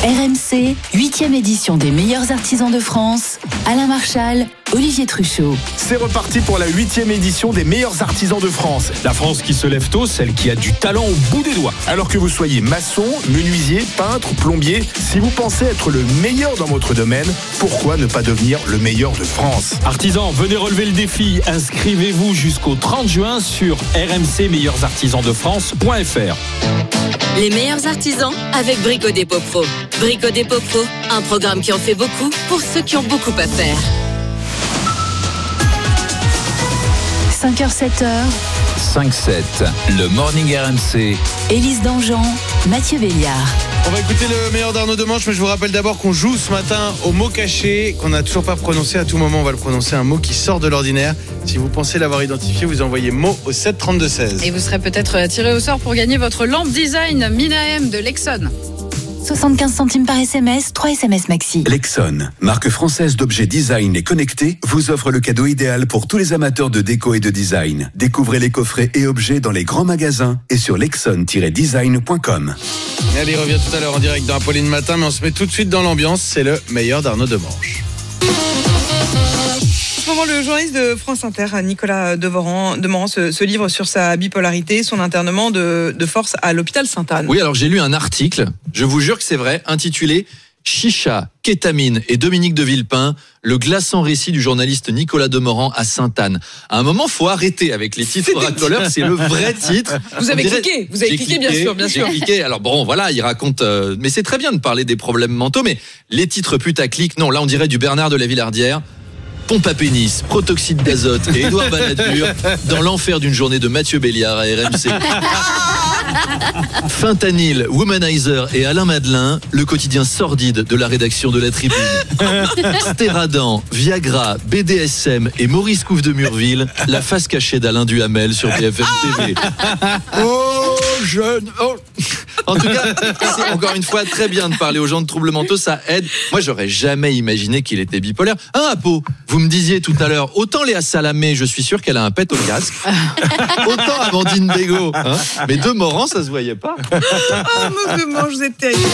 RMC, 8e édition des meilleurs artisans de France. Alain Marchal, Olivier Truchot. C'est reparti pour la 8e édition des meilleurs artisans de France. La France qui se lève tôt, celle qui a du talent au bout des doigts. Alors que vous soyez maçon, menuisier, peintre, plombier, si vous pensez être le meilleur dans votre domaine, pourquoi ne pas devenir le meilleur de France ? Artisans, venez relever le défi. Inscrivez-vous jusqu'au 30 juin sur rmcmeilleursartisansdefrance.fr. Les meilleurs artisans avec Brico Dépôt Pro. Brico Dépôt Pro, un programme qui en fait beaucoup pour ceux qui ont beaucoup à faire. 5h, 7h. 5-7, le Morning RMC. Élise Dangean, Mathieu Béliard. On va écouter le meilleur d'Arnaud Demanche, mais je vous rappelle d'abord qu'on joue ce matin au mot caché, qu'on n'a toujours pas prononcé. À tout moment, on va le prononcer, un mot qui sort de l'ordinaire. Si vous pensez l'avoir identifié, vous envoyez mot au 7 32 16. Et vous serez peut-être tiré au sort pour gagner votre lampe design Minaem de Lexon. 75 centimes par SMS, 3 SMS maxi. Lexon, marque française d'objets design et connectés, vous offre le cadeau idéal pour tous les amateurs de déco et de design. Découvrez les coffrets et objets dans les grands magasins et sur lexon-design.com. Et allez, il revient tout à l'heure en direct dans Apolline Matin, mais on se met tout de suite dans l'ambiance. C'est le meilleur d'Arnaud Demanche. En ce moment, le journaliste de France Inter, Nicolas Demorand, se livre sur sa bipolarité, son internement de force à l'hôpital Sainte-Anne. Oui, alors j'ai lu un article, je vous jure que c'est vrai, intitulé « Chicha, kétamine et Dominique de Villepin, le glaçant récit du journaliste Nicolas Demorand à Sainte-Anne ». À un moment, faut arrêter avec les titres racoleurs, c'est le vrai titre. Vous avez cliqué, bien sûr. J'ai cliqué, alors bon, voilà, il raconte... mais c'est très bien de parler des problèmes mentaux, mais les titres putaclic, non, là on dirait du Bernard de la Villardière. Pompe à pénis, protoxyde d'azote et Édouard Balladur dans l'enfer d'une journée de Mathieu Béliard à RMC. Fentanyl, Womanizer et Alain Madelin, le quotidien sordide de la rédaction de La Tribune. Stéradan, Viagra, BDSM et Maurice Couve de Murville, la face cachée d'Alain Duhamel sur BFM TV. Oh, jeune, oh. En tout cas, c'est encore une fois très bien de parler aux gens de troubles mentaux, ça aide. Moi, j'aurais jamais imaginé qu'il était bipolaire. Apo, vous me disiez tout à l'heure, autant Léa Salamé, je suis sûr qu'elle a un pet au casque, autant Amandine Bégaud, hein, mais Demorand, ça se voyait pas. Arnaud Demanche, vous êtes terrible.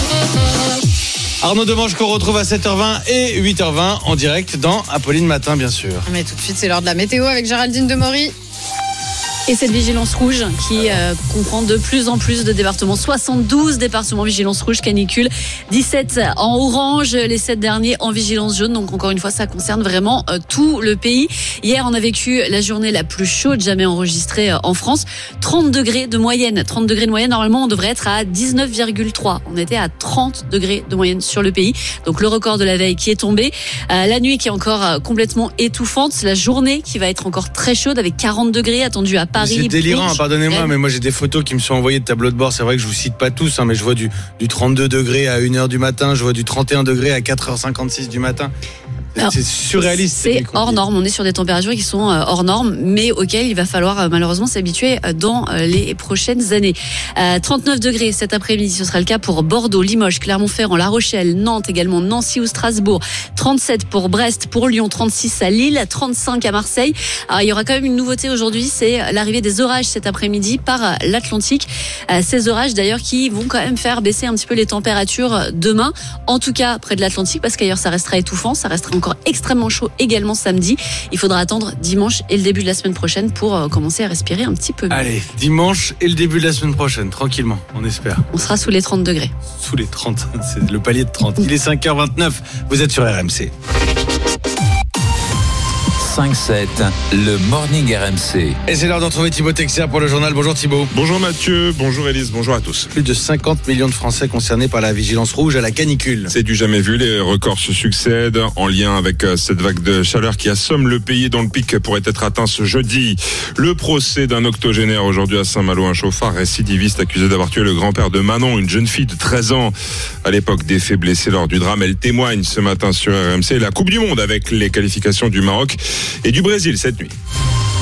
Arnaud Demanche qu'on retrouve à 7h20 et 8h20 en direct dans Apolline Matin, bien sûr. Mais tout de suite, c'est l'heure de la météo avec Géraldine Demory. Et cette vigilance rouge qui comprend de plus en plus de départements. 72 départements vigilance rouge canicule, 17 en orange, les 7 derniers en vigilance jaune. Donc encore une fois, ça concerne vraiment tout le pays. Hier, on a vécu la journée la plus chaude jamais enregistrée en France. 30 degrés de moyenne. 30 degrés de moyenne, normalement, on devrait être à 19,3. On était à 30 degrés de moyenne sur le pays. Donc le record de la veille qui est tombé. La nuit qui est encore complètement étouffante. La journée qui va être encore très chaude avec 40 degrés attendus à Paris. C'est délirant, pardonnez-moi, mais moi j'ai des photos qui me sont envoyées de tableaux de bord. C'est vrai que je vous cite pas tous, hein, mais je vois du 32 degrés à 1h du matin, je vois du 31 degrés à 4h56 du matin. Alors, c'est surréaliste. C'est hors norme. On est sur des températures qui sont hors normes, mais auxquelles il va falloir malheureusement s'habituer dans les prochaines années. 39 degrés cet après-midi, ce sera le cas pour Bordeaux, Limoges, Clermont-Ferrand, La Rochelle, Nantes également, Nancy ou Strasbourg. 37 pour Brest, pour Lyon, 36 à Lille, 35 à Marseille. Alors, il y aura quand même une nouveauté aujourd'hui, c'est l'arrivée des orages cet après-midi par l'Atlantique. Ces orages d'ailleurs qui vont quand même faire baisser un petit peu les températures demain, en tout cas près de l'Atlantique, parce qu'ailleurs ça restera étouffant, ça restera encore extrêmement chaud également samedi. Il faudra attendre dimanche et le début de la semaine prochaine pour commencer à respirer un petit peu mieux. Allez, dimanche et le début de la semaine prochaine, tranquillement, on espère. On sera sous les 30 degrés. Sous les 30, c'est le palier de 30. Il est 5h29, vous êtes sur RMC. 5-7, le Morning RMC. Et c'est l'heure d'en trouver Thibaut Texer pour le journal. Bonjour Thibaut. Bonjour Mathieu, bonjour Élise, bonjour à tous. Plus de 50 millions de Français concernés par la vigilance rouge à la canicule. C'est du jamais vu, les records se succèdent en lien avec cette vague de chaleur qui assomme le pays dont le pic pourrait être atteint ce jeudi. Le procès d'un octogénaire aujourd'hui à Saint-Malo, un chauffard récidiviste accusé d'avoir tué le grand-père de Manon, une jeune fille de 13 ans. À l'époque des faits blessés lors du drame, elle témoigne ce matin sur RMC. La Coupe du Monde avec les qualifications du Maroc et du Brésil cette nuit.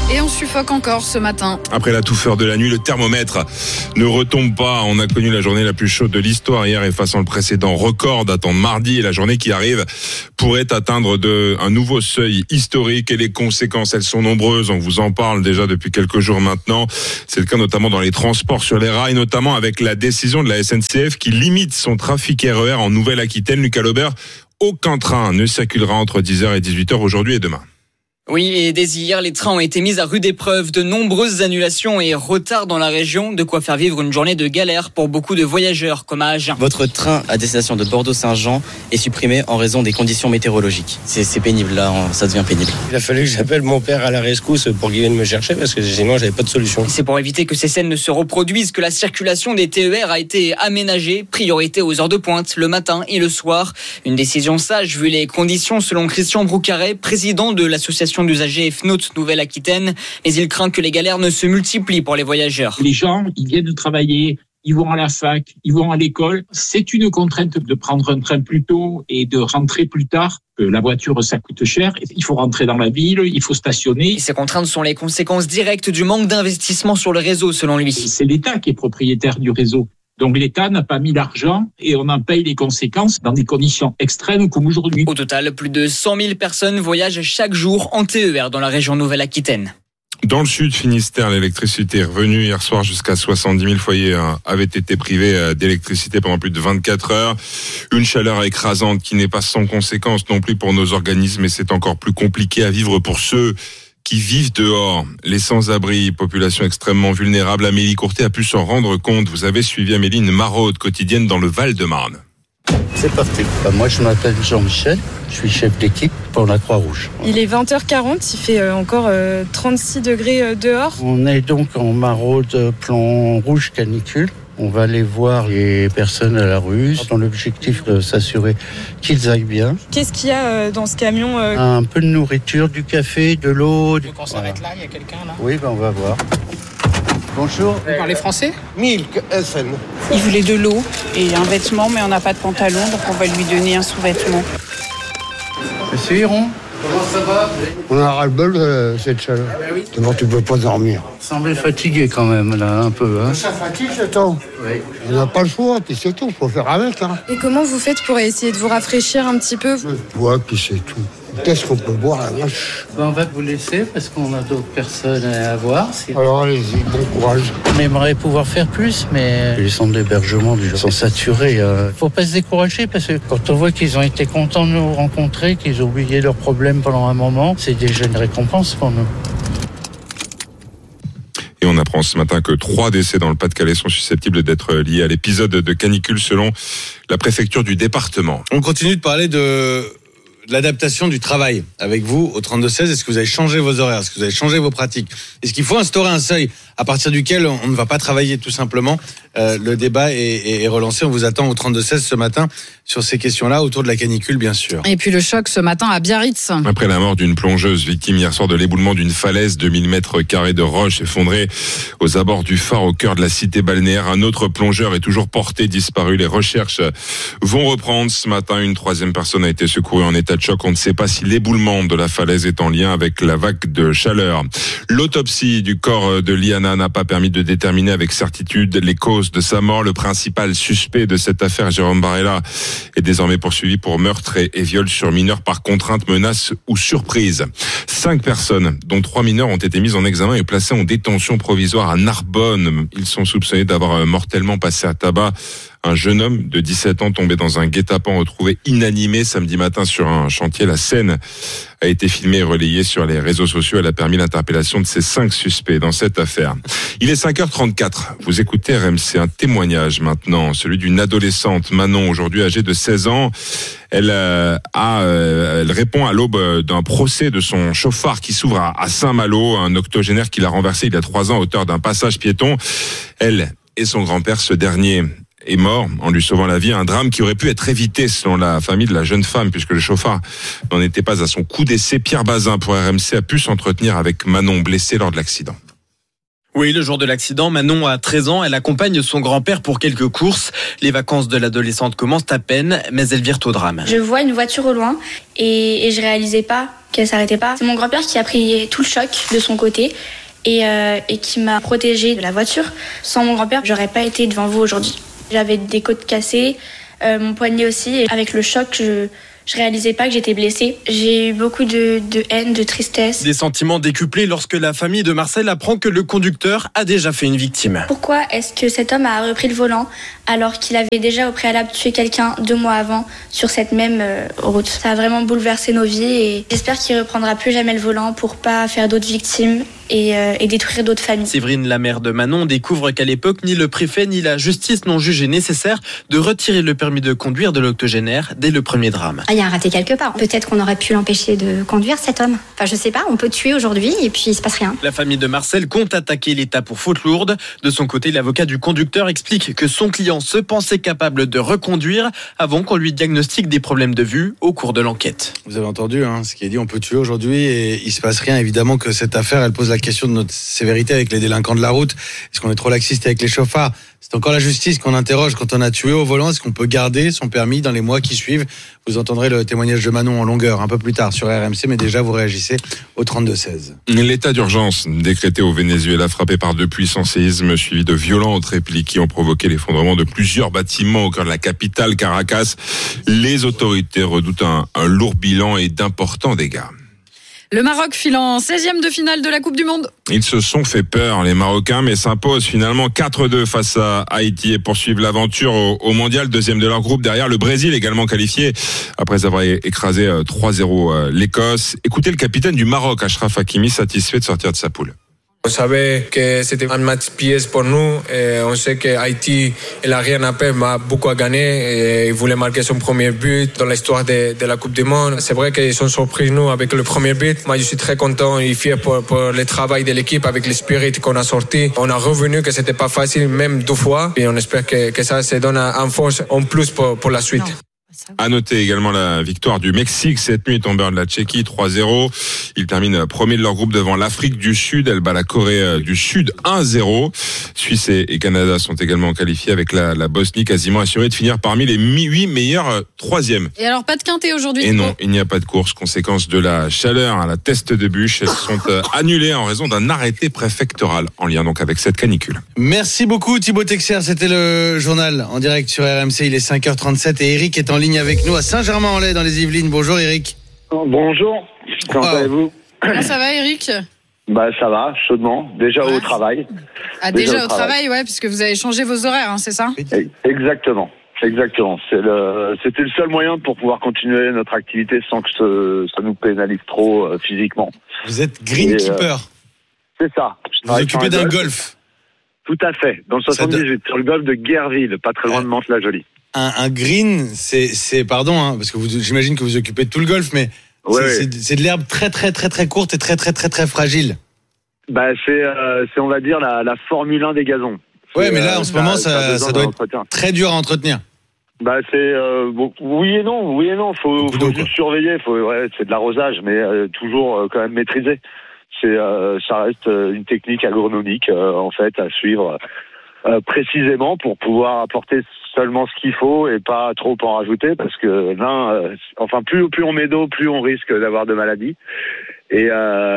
Et on suffoque encore ce matin. Après la touffeur de la nuit, le thermomètre ne retombe pas. On a connu la journée la plus chaude de l'histoire hier, effaçant le précédent record datant de mardi. Et la journée qui arrive pourrait atteindre un nouveau seuil historique. Et les conséquences, elles sont nombreuses. On vous en parle déjà depuis quelques jours maintenant. C'est le cas notamment dans les transports sur les rails, notamment avec la décision de la SNCF qui limite son trafic RER en Nouvelle-Aquitaine. Lucas Laubert, aucun train ne circulera entre 10h et 18h aujourd'hui et demain. Oui, et dès hier, les trains ont été mis à rude épreuve. De nombreuses annulations et retards dans la région, de quoi faire vivre une journée de galère pour beaucoup de voyageurs, comme à Agen. Votre train à destination de Bordeaux-Saint-Jean est supprimé en raison des conditions météorologiques. C'est pénible, là, ça devient pénible. Il a fallu que j'appelle mon père à la rescousse pour qu'il vienne me chercher parce que sinon, j'avais pas de solution. C'est pour éviter que ces scènes ne se reproduisent que la circulation des TER a été aménagée. Priorité aux heures de pointe, le matin et le soir. Une décision sage vu les conditions, selon Christian Broucaret, président de l'association d'usagers FNOT Nouvelle-Aquitaine, mais il craint que les galères ne se multiplient pour les voyageurs. Les gens, ils viennent travailler, ils vont à la fac, ils vont à l'école. C'est une contrainte de prendre un train plus tôt et de rentrer plus tard. La voiture, ça coûte cher. Il faut rentrer dans la ville, il faut stationner. Et ces contraintes sont les conséquences directes du manque d'investissement sur le réseau, selon lui. C'est l'État qui est propriétaire du réseau. Donc l'État n'a pas mis l'argent et on en paye les conséquences dans des conditions extrêmes comme aujourd'hui. Au total, plus de 100 000 personnes voyagent chaque jour en TER dans la région Nouvelle-Aquitaine. Dans le sud Finistère, l'électricité est revenue hier soir. Jusqu'à 70 000 foyers avaient été privés d'électricité pendant plus de 24 heures. Une chaleur écrasante qui n'est pas sans conséquences non plus pour nos organismes, et c'est encore plus compliqué à vivre pour ceux qui vivent dehors, les sans-abri, population extrêmement vulnérable. Amélie Courtet a pu s'en rendre compte. Vous avez suivi Amélie, une maraude quotidienne dans le Val-de-Marne. C'est parti. Moi, je m'appelle Jean-Michel, je suis chef d'équipe pour la Croix-Rouge. Il est 20h40, il fait encore 36 degrés dehors. On est donc en maraude plan rouge canicule. On va aller voir les personnes à la rue dans l'objectif de s'assurer qu'ils aillent bien. Qu'est-ce qu'il y a dans ce camion Un peu de nourriture, du café, de l'eau. Donc on s'arrête là, il y a quelqu'un là. Oui, on va voir. Bonjour. Vous parlez français? Milk SN. Il voulait de l'eau et un vêtement, mais on n'a pas de pantalon, donc on va lui donner un sous-vêtement. Monsieur Hiron, comment ça va? On a ras-le-bol de cette chaleur. D'abord, tu ne peux pas dormir. Vous semblez fatigué quand même, là, un peu. Hein. Ça fatigue, ce temps. Oui. On n'a pas le choix, puis c'est tout, il faut faire avec. Hein. Et comment vous faites pour essayer de vous rafraîchir un petit peu? Ouais, puis c'est tout. Qu'est-ce qu'on peut boire, la vache? On va vous laisser parce qu'on a d'autres personnes à voir. Alors allez-y, bon courage. On aimerait pouvoir faire plus, mais les centres d'hébergement sont saturés. Il faut pas se décourager parce que quand on voit qu'ils ont été contents de nous rencontrer, qu'ils ont oublié leurs problèmes pendant un moment, c'est déjà une récompense pour nous. Et on apprend ce matin que 3 décès dans le Pas-de-Calais sont susceptibles d'être liés à l'épisode de canicule selon la préfecture du département. On continue de parler de l'adaptation du travail avec vous au 32-16. Est-ce que vous avez changé vos horaires? Est-ce que vous avez changé vos pratiques? Est-ce qu'il faut instaurer un seuil à partir duquel on ne va pas travailler tout simplement? Le débat est relancé. On vous attend au 32-16 ce matin sur ces questions-là, autour de la canicule, bien sûr. Et puis le choc ce matin à Biarritz. Après la mort d'une plongeuse victime hier soir de l'éboulement d'une falaise, 2000 mètres carrés de roches effondrées aux abords du phare au cœur de la cité balnéaire, un autre plongeur est toujours porté disparu. Les recherches vont reprendre ce matin. Une 3e personne a été secourue en état de choc. On ne sait pas si l'éboulement de la falaise est en lien avec la vague de chaleur. L'autopsie du corps de Liana n'a pas permis de déterminer avec certitude les causes de sa mort. Le principal suspect de cette affaire, Jérôme Barella, est désormais poursuivi pour meurtre et viol sur mineur par contrainte, menace ou surprise. 5 personnes, dont 3 mineurs, ont été mises en examen et placées en détention provisoire à Narbonne. Ils sont soupçonnés d'avoir mortellement passé à tabac un jeune homme de 17 ans tombé dans un guet-apens retrouvé inanimé samedi matin sur un chantier. La scène a été filmée et relayée sur les réseaux sociaux. Elle a permis l'interpellation de ces 5 suspects dans cette affaire. Il est 5h34. Vous écoutez RMC. Un témoignage maintenant, celui d'une adolescente, Manon, aujourd'hui âgée de 16 ans. Elle répond à l'aube d'un procès de son chauffard qui s'ouvre à Saint-Malo, un octogénaire qui l'a renversé il y a 3 ans à hauteur d'un passage piéton. Elle et son grand-père, ce dernier est mort en lui sauvant la vie. Un drame qui aurait pu être évité selon la famille de la jeune femme, puisque le chauffard n'en était pas à son coup d'essai. Pierre Bazin pour RMC a pu s'entretenir avec Manon, blessée lors de l'accident. Oui, le jour de l'accident, Manon a 13 ans. Elle accompagne son grand-père pour quelques courses. Les vacances de l'adolescente commencent à peine, mais elles virent au drame. Je vois une voiture au loin et je réalisais pas qu'elle s'arrêtait pas. C'est mon grand-père qui a pris tout le choc de son côté et qui m'a protégée de la voiture. Sans mon grand-père, j'aurais pas été devant vous aujourd'hui. J'avais des côtes cassées, mon poignet aussi. Et avec le choc, je réalisais pas que j'étais blessée. J'ai eu beaucoup de haine, de tristesse. Des sentiments décuplés lorsque la famille de Marcel apprend que le conducteur a déjà fait une victime. Pourquoi est-ce que cet homme a repris le volant alors qu'il avait déjà au préalable tué quelqu'un 2 mois avant sur cette même route? Ça a vraiment bouleversé nos vies et j'espère qu'il reprendra plus jamais le volant pour pas faire d'autres victimes et détruire d'autres familles. Séverine, la mère de Manon, découvre qu'à l'époque, ni le préfet ni la justice n'ont jugé nécessaire de retirer le permis de conduire de l'octogénaire dès le premier drame. Il y a un raté quelque part. Peut-être qu'on aurait pu l'empêcher de conduire, cet homme. Enfin, je sais pas, on peut tuer aujourd'hui et puis il se passe rien. La famille de Marcel compte attaquer l'État pour faute lourde. De son côté, l'avocat du conducteur explique que son client se pensait capable de reconduire avant qu'on lui diagnostique des problèmes de vue au cours de l'enquête. Vous avez entendu ce qui est dit, on peut tuer aujourd'hui et il se passe rien. Évidemment que cette affaire, elle pose la question de notre sévérité avec les délinquants de la route. Est-ce qu'on est trop laxiste avec les chauffards? C'est encore la justice qu'on interroge quand on a tué au volant. Est-ce qu'on peut garder son permis dans les mois qui suivent? Vous entendrez le témoignage de Manon en longueur un peu plus tard sur RMC, mais déjà vous réagissez au 32-16. L'état d'urgence décrété au Venezuela, frappé par 2 puissants séismes suivis de violentes répliques qui ont provoqué l'effondrement de plusieurs bâtiments au cœur de la capitale Caracas. Les autorités redoutent un lourd bilan et d'importants dégâts. Le Maroc file en 16e de finale de la Coupe du Monde. Ils se sont fait peur, les Marocains, mais s'imposent finalement 4-2 face à Haïti et poursuivent l'aventure au Mondial, deuxième de leur groupe. Derrière, le Brésil également qualifié après avoir écrasé 3-0 l'Écosse. Écoutez le capitaine du Maroc, Achraf Hakimi, satisfait de sortir de sa poule. On savait que c'était un match piège pour nous. Et on sait que Haïti, il n'a rien à perdre, mais a beaucoup à gagner. Et il voulait marquer son premier but dans l'histoire de la Coupe du Monde. C'est vrai qu'ils sont surpris, nous, avec le premier but. Moi, je suis très content et fier pour le travail de l'équipe avec l'esprit qu'on a sorti. On a revenu que c'était pas facile, même 2 fois. Et on espère que ça se donne en force en plus pour la suite. À noter également la victoire du Mexique cette nuit tombeur de la Tchéquie 3-0. Ils terminent premier de leur groupe devant l'Afrique du Sud. Elle bat la Corée du Sud 1-0. Suisse et Canada sont également qualifiés avec la Bosnie quasiment assurée de finir parmi les 8 meilleurs 3e. Et alors pas de quintet aujourd'hui? Et non, il n'y a pas de course. Conséquence de la chaleur à la Teste de Bûche. Elles sont annulées en raison d'un arrêté préfectoral en lien donc avec cette canicule. Merci beaucoup Thibaut Texer, c'était le journal en direct sur RMC. Il est 5h37 et Eric est en ligne avec nous à Saint-Germain-en-Laye dans les Yvelines. Bonjour Eric. Bonjour, comment allez-vous? Comment ça va Eric? Ça va, chaudement, déjà au travail. Ah déjà au travail, ouais, puisque vous avez changé vos horaires, c'est ça? Exactement. C'était le seul moyen pour pouvoir continuer notre activité sans que ça nous pénalise trop physiquement. Vous êtes greenkeeper. C'est ça. Vous vous occupez d'un golf. Tout à fait, dans le 78, sur le golf de Guerville, pas très loin de Mantes-la-Jolie. Un green, c'est pardon, parce que j'imagine que vous occupez de tout le golf, mais c'est de l'herbe très très très très courte et très très très très fragile. C'est on va dire la Formule 1 des gazons. Ouais, mais là en ce moment ça doit être très dur à entretenir. Oui et non, faut juste surveiller, c'est de l'arrosage, mais toujours quand même maîtrisé. Ça reste une technique agronomique en fait à suivre précisément pour pouvoir apporter seulement ce qu'il faut et pas trop en rajouter, parce que plus on met d'eau, plus on risque d'avoir de maladies. Et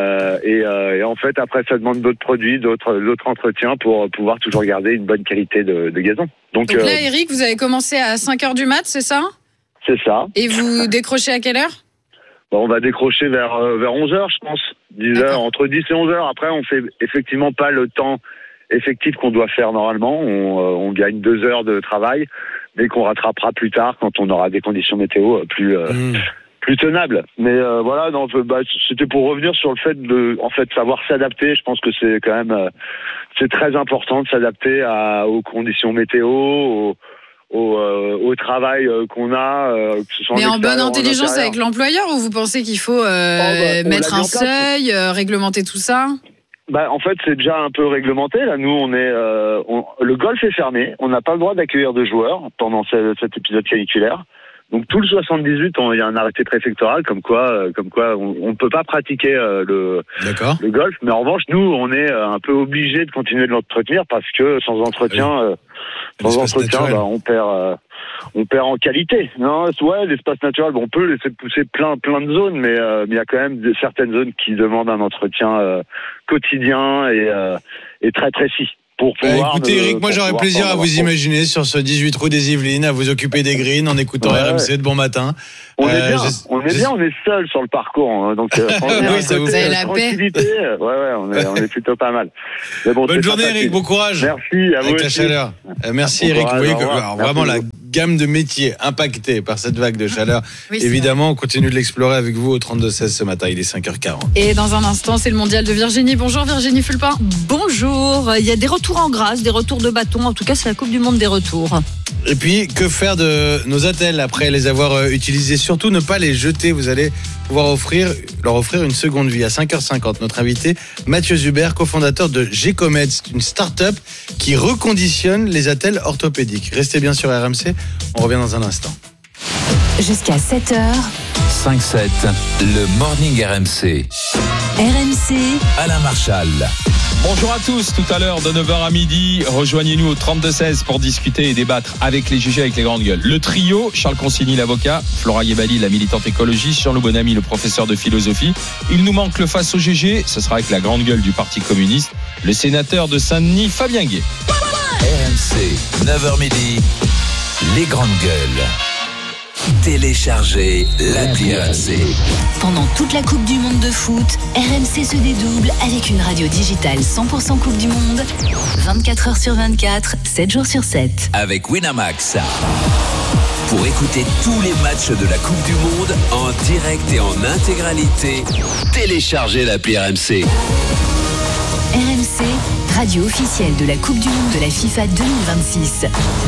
en fait après ça demande d'autres produits, d'autres entretiens pour pouvoir toujours garder une bonne qualité de gazon. Donc là Eric, vous avez commencé à 5h du mat, c'est ça? C'est ça. Et vous décrochez à quelle heure? On va décrocher vers 11h je pense, 10h, entre 10 et 11h. Après on fait effectivement pas le temps effectif qu'on doit faire normalement. On gagne 2 heures de travail, mais qu'on rattrapera plus tard quand on aura des conditions météo plus tenables. Mais c'était pour revenir sur le fait de savoir s'adapter. Je pense que c'est quand même c'est très important de s'adapter aux conditions météo, au travail qu'on a. Que ce soit mais en bonne intelligence avec l'employeur, ou vous pensez qu'il faut mettre un seuil, réglementer tout ça? En fait, c'est déjà un peu réglementé. Là, nous, le golf est fermé. On n'a pas le droit d'accueillir de joueurs pendant cet épisode caniculaire. Donc tout le 78, il y a un arrêté préfectoral comme quoi on ne peut pas pratiquer le golf. Mais en revanche, nous, on est un peu obligés de continuer de l'entretenir parce que sans entretien, on perd en qualité. Non, ouais, l'espace naturel, on peut laisser pousser plein de zones, mais il y a quand même certaines zones qui demandent un entretien quotidien et très précis. Écoutez Eric, moi j'aurais plaisir à vous imaginer sur ce 18 rue des Yvelines, à vous occuper des greens en écoutant RMC de bon matin. On est bien, on est seul sur le parcours, hein, donc ça vous fait la tranquillité. On est plutôt pas mal. Mais bon, bonne journée Eric, bon courage. Merci à vous. Avec la chaleur. Merci Eric. Vous voyez que vraiment la gamme de métiers impactés par cette vague de chaleur. Évidemment, on continue de l'explorer avec vous au 32-16 ce matin. Il est 5h40. Et dans un instant, c'est le mondial de Virginie. Bonjour Virginie Fulpin. Bonjour. Il y a des retours en grâce, des retours de bâton. En tout cas, c'est la Coupe du Monde des retours. Et puis, que faire de nos attelles après les avoir utilisés? Surtout, ne pas les jeter. Vous allez pouvoir leur offrir une seconde vie. À 5h50, notre invité, Mathieu Zuber, cofondateur de G-Comed. C'est une start-up qui reconditionne les attelles orthopédiques. Restez bien sur RMC. On revient dans un instant. Jusqu'à 7h. 5-7, le Morning RMC. RMC. Alain Marchal. Bonjour à tous, tout à l'heure de 9h à midi, rejoignez-nous au 32-16 pour discuter et débattre avec les GG, avec les grandes gueules. Le trio, Charles Consigny, l'avocat, Flora Guébali, la militante écologiste, Jean-Loup Bonamy, le professeur de philosophie. Il nous manque le face au GG, ce sera avec la grande gueule du Parti communiste, le sénateur de Saint-Denis, Fabien Guay. RMC, 9h midi, les grandes gueules. Téléchargez l'appli RMC. Pendant toute la Coupe du Monde de foot, RMC se dédouble avec une radio digitale 100% Coupe du Monde, 24 heures sur 24, 7 jours sur 7. Avec Winamax. Pour écouter tous les matchs de la Coupe du Monde en direct et en intégralité, téléchargez l'appli RMC. RMC, radio officielle de la Coupe du Monde de la FIFA 2026.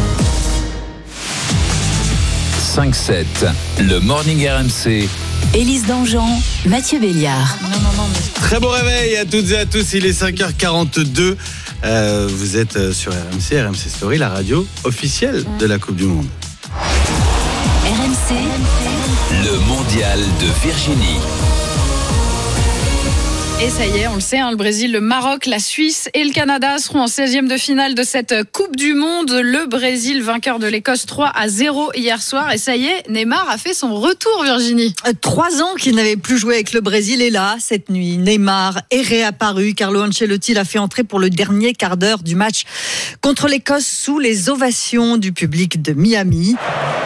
5-7, le Morning RMC. Élise Dangean, Mathieu Béliard. Très bon réveil à toutes et à tous, il est 5h42. Vous êtes sur RMC Story, la radio officielle de la Coupe du Monde. RMC, le mondial de Virginie. Et ça y est, on le sait, le Brésil, le Maroc, la Suisse et le Canada seront en 16e de finale de cette Coupe du Monde. Le Brésil, vainqueur de l'Écosse 3-0 hier soir. Et ça y est, Neymar a fait son retour, Virginie. 3 ans qu'il n'avait plus joué avec le Brésil. Et là, cette nuit, Neymar est réapparu. Carlo Ancelotti l'a fait entrer pour le dernier quart d'heure du match contre l'Écosse sous les ovations du public de Miami.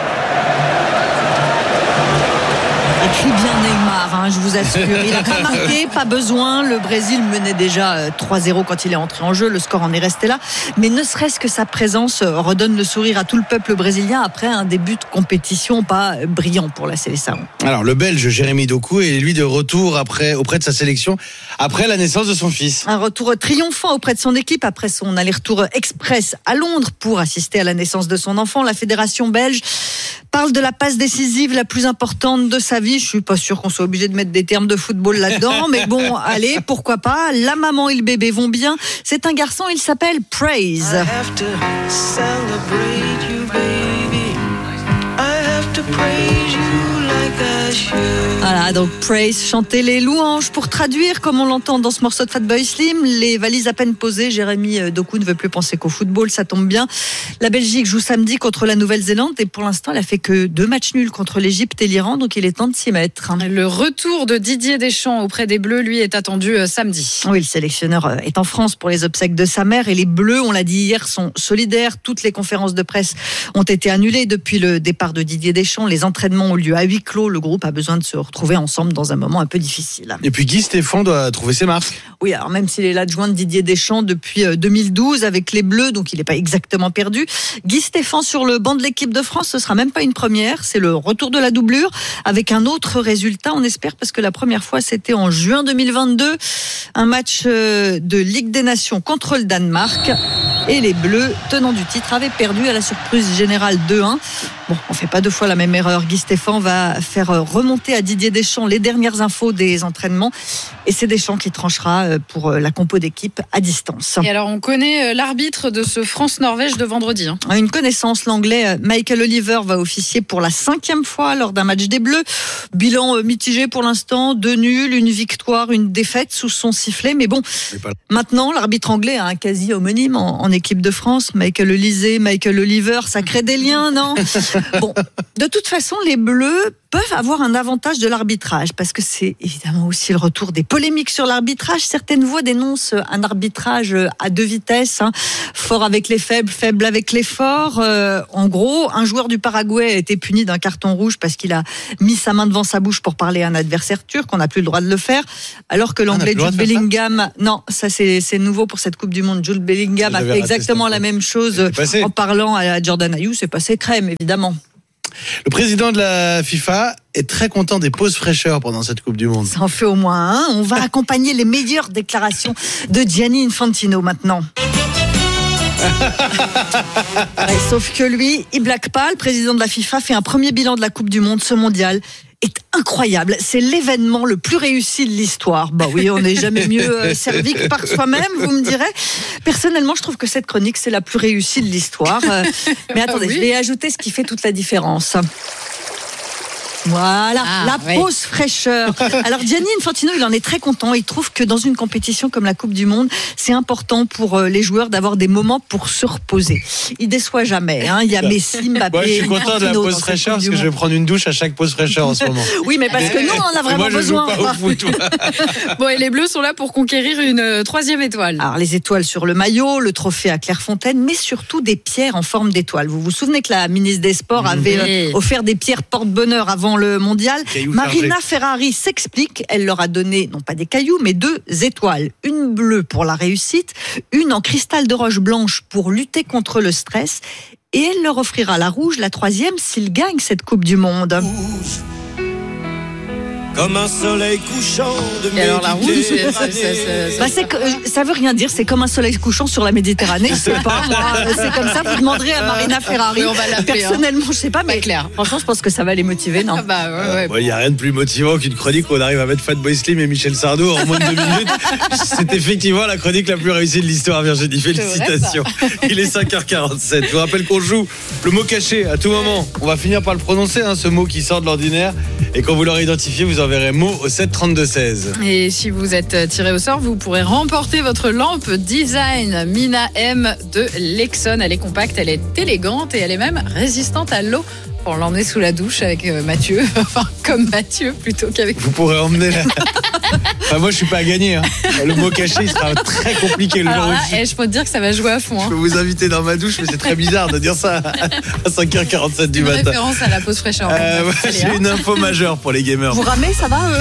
Écrit bien Neymar, je vous assure. Il n'a pas marqué, pas besoin. Le Brésil menait déjà 3-0 quand il est entré en jeu. Le score en est resté là. Mais ne serait-ce que sa présence redonne le sourire à tout le peuple brésilien après un début de compétition pas brillant pour la sélection. Alors, le Belge Jérémy Doku est lui de retour auprès de sa sélection après la naissance de son fils. Un retour triomphant auprès de son équipe après son aller-retour express à Londres pour assister à la naissance de son enfant. La fédération belge parle de la passe décisive la plus importante de sa vie. Je suis pas sûr qu'on soit obligé de mettre des termes de football là-dedans, mais bon, allez, pourquoi pas. La maman et le bébé vont bien. C'est un garçon, il s'appelle Praise. I have to celebrate you, baby. I have to praise you like I should. Voilà, donc Praise, chanter les louanges. Pour traduire, comme on l'entend dans ce morceau de Fatboy Slim, les valises à peine posées, Jérémy Doku ne veut plus penser qu'au football, ça tombe bien. La Belgique joue samedi contre la Nouvelle-Zélande et pour l'instant, elle a fait que 2 matchs nuls contre l'Égypte et l'Iran, donc il est temps de s'y mettre. Le retour de Didier Deschamps auprès des Bleus, lui, est attendu samedi. Oui, le sélectionneur est en France pour les obsèques de sa mère et les Bleus, on l'a dit hier, sont solidaires. Toutes les conférences de presse ont été annulées depuis le départ de Didier Deschamps. Les entraînements ont lieu à huis clos. Le groupe a besoin de se retrouver ensemble dans un moment un peu difficile. Et puis Guy Stéphane doit trouver ses marques. Oui, alors même s'il est l'adjoint de Didier Deschamps depuis 2012 avec les Bleus, donc il n'est pas exactement perdu. Guy Stéphane sur le banc de l'équipe de France, ce sera même pas une première, c'est le retour de la doublure avec un autre résultat, on espère, parce que la première fois c'était en juin 2022, un match de Ligue des Nations contre le Danemark et les Bleus, tenants du titre, avaient perdu à la surprise générale 2-1. Bon, on fait pas 2 fois la même erreur. Guy Stéphane va faire remonter à Didier Deschamps les dernières infos des entraînements Et c'est Deschamps qui tranchera pour la compo d'équipe à distance. Et alors, on connaît l'arbitre de ce France-Norvège de vendredi. Une connaissance, l'anglais Michael Oliver va officier pour la 5e fois lors d'un match des Bleus. Bilan mitigé pour l'instant, 2 nuls, une victoire, une défaite sous son sifflet. Mais bon, maintenant, l'arbitre anglais a un quasi homonyme en équipe de France. Michael Olysée, Michael Oliver, ça crée des liens, non? Bon, de toute façon, les Bleus peuvent avoir un avantage de l'arbitrage parce que c'est évidemment aussi le retour des polémiques sur l'arbitrage. Certaines voix dénoncent un arbitrage à 2 vitesses, fort avec les faibles, faible avec les forts. En gros, un joueur du Paraguay a été puni d'un carton rouge parce qu'il a mis sa main devant sa bouche pour parler à un adversaire turc. On n'a plus le droit de le faire. Alors que l'anglais Jude Bellingham, non, ça c'est nouveau pour cette Coupe du Monde. Jude Bellingham a fait exactement la même chose en parlant à Jordan Ayew. C'est passé crème, évidemment. Le président de la FIFA est très content des pauses fraîcheurs pendant cette Coupe du Monde. Ça en fait au moins un. On va accompagner les meilleures déclarations de Gianni Infantino maintenant. Sauf que lui, il blague pas. Le président de la FIFA fait un premier bilan de la Coupe du Monde. Ce mondial est incroyable. C'est l'événement le plus réussi de l'histoire. Bah oui, on n'est jamais mieux servi que par soi-même, vous me direz. Personnellement, je trouve que cette chronique, c'est la plus réussie de l'histoire. Mais attendez, je vais ajouter ce qui fait toute la différence. Voilà, pause fraîcheur. Alors Gianni Infantino, il en est très content. Il trouve que dans une compétition comme la Coupe du Monde, c'est important pour les joueurs d'avoir des moments pour se reposer. Il déçoit jamais. Il y a Messi, Mbappé. Moi, je suis content de la pause fraîcheur parce que je vais prendre une douche à chaque pause fraîcheur en ce moment. Oui, mais parce que nous, on en a vraiment besoin. Moi, je joue pas au foot. Bon, et les Bleus sont là pour conquérir une 3e étoile. Alors, les étoiles sur le maillot, le trophée à Clairefontaine, mais surtout des pierres en forme d'étoile. Vous vous souvenez que la ministre des Sports avait offert des pierres porte-bonheur avant le mondial. Marina Ferrari s'explique. Elle leur a donné, non pas des cailloux, mais 2 étoiles. Une bleue pour la réussite, une en cristal de roche blanche pour lutter contre le stress. Et elle leur offrira la rouge, la 3e, s'ils gagnent cette Coupe du Monde. Comme un soleil couchant de et alors la rouge, ça veut rien dire, c'est comme un soleil couchant sur la Méditerranée. C'est pas moi, c'est comme ça. Vous demanderez à Marina Ferrari. On va l'appeler, personnellement, je sais pas, mais clair. Franchement, je pense que ça va les motiver, non? Il n'y a rien de plus motivant qu'une chronique où on arrive à mettre Fatboy Slim et Michel Sardou en moins de 2 minutes. C'est effectivement la chronique la plus réussie de l'histoire, Virginie. Félicitations. Il est 5h47. Je vous rappelle qu'on joue le mot caché à tout moment. On va finir par le prononcer, ce mot qui sort de l'ordinaire. Et quand vous l'aurez identifié, vous enverrez mot au 7 32 16. Et si vous êtes tiré au sort, vous pourrez remporter votre lampe design Mina M de Lexon. Elle est compacte, elle est élégante et elle est même résistante à l'eau. Pour l'emmener sous la douche avec Mathieu, enfin comme Mathieu plutôt qu'avec vous. Pourrez emmener la... moi je suis pas à gagner. Le mot caché il sera très compliqué le jour où je peux te dire que ça va jouer à fond. Je peux vous inviter dans ma douche, mais c'est très bizarre de dire ça à 5h47 du matin. Une référence à la pause fraîcheur. J'ai une info majeure pour les gamers. Vous ramez, ça va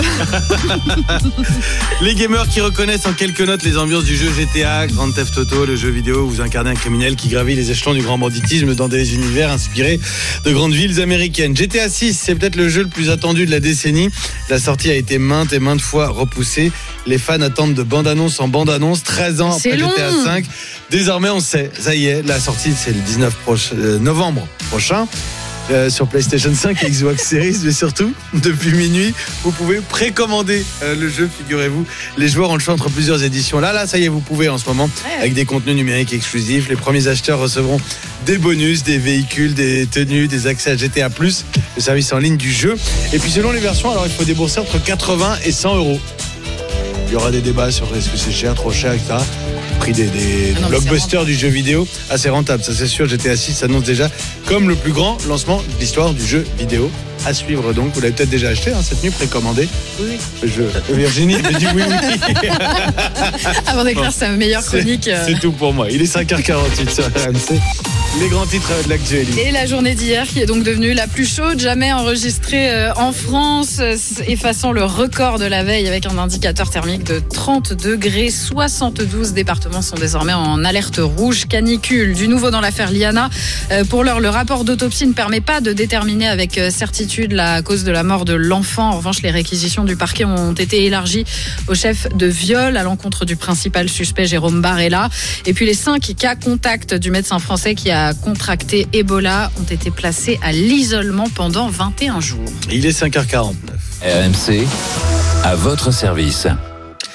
Les gamers qui reconnaissent en quelques notes les ambiances du jeu GTA, Grand Theft Auto, le jeu vidéo où vous incarnez un criminel qui gravit les échelons du grand banditisme dans des univers inspirés de grandes villes américaines. GTA 6, c'est peut-être le jeu le plus attendu de la décennie. La sortie a été maintes et maintes fois repoussée. Les fans attendent de bande-annonce en bande-annonce 13 ans après GTA 5. Désormais, on sait, ça y est, la sortie c'est le 19 novembre prochain. Sur PlayStation 5 et Xbox Series, mais surtout, depuis minuit, vous pouvez précommander le jeu, figurez-vous. Les joueurs ont le choix entre plusieurs éditions. Là, ça y est, vous pouvez en ce moment, avec des contenus numériques exclusifs. Les premiers acheteurs recevront des bonus, des véhicules, des tenues, des accès à GTA+, le service en ligne du jeu. Et puis selon les versions, alors il faut débourser entre 80 et 100 euros. Il y aura des débats sur est-ce que c'est cher, trop cher, etc. Prix des blockbusters du jeu vidéo, assez rentable, ça c'est sûr. GTA 6 s'annonce déjà comme le plus grand lancement de l'histoire du jeu vidéo. À suivre donc, vous l'avez peut-être déjà acheté cette nuit, précommandé. Oui. Virginie me dit oui. Avant d'écrire sa meilleure chronique. C'est tout pour moi. Il est 5h48 sur RMC. Les grands titres de l'actualité. Et la journée d'hier qui est donc devenue la plus chaude jamais enregistrée en France, effaçant le record de la veille avec un indicateur thermique de 30 degrés. 72 départements sont désormais en alerte rouge canicule. Du nouveau dans l'affaire Liana. Pour l'heure, le rapport d'autopsie ne permet pas de déterminer avec certitude la cause de la mort de l'enfant. En revanche, les réquisitions du parquet ont été élargies au chef de viol à l'encontre du principal suspect Jérôme Barella. Et puis les 5 cas contacts du médecin français qui a contracté Ebola ont été placés à l'isolement pendant 21 jours. Il est 5h49. RMC, à votre service.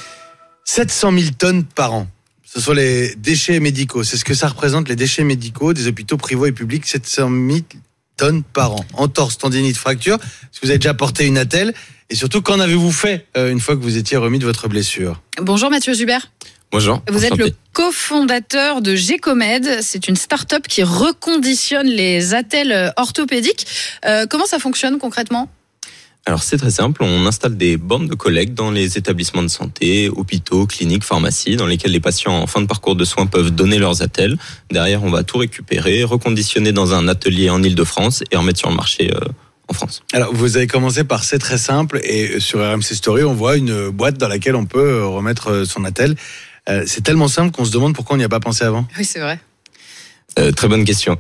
700 000 tonnes par an. Ce sont les déchets médicaux. C'est ce que ça représente, les déchets médicaux des hôpitaux privés et publics. 700 000 tonnes par an. Entorse, tendinite, fracture. Est-ce que vous avez déjà porté une attelle? Et surtout, qu'en avez-vous fait une fois que vous étiez remis de votre blessure? Bonjour Mathieu Zubert. Bonjour. Vous êtes le cofondateur de G-Comed. C'est une start-up qui reconditionne les attelles orthopédiques. Comment ça fonctionne concrètement? Alors c'est très simple, on installe des bornes de collecte dans les établissements de santé, hôpitaux, cliniques, pharmacies, dans lesquels les patients en fin de parcours de soins peuvent donner leurs attelles. Derrière, on va tout récupérer, reconditionner dans un atelier en Ile-de-France et remettre sur le marché en France. Alors vous avez commencé par c'est très simple et sur RMC Story, on voit une boîte dans laquelle on peut remettre son attelle. C'est tellement simple qu'on se demande pourquoi on n'y a pas pensé avant. Oui, c'est vrai. Très bonne question.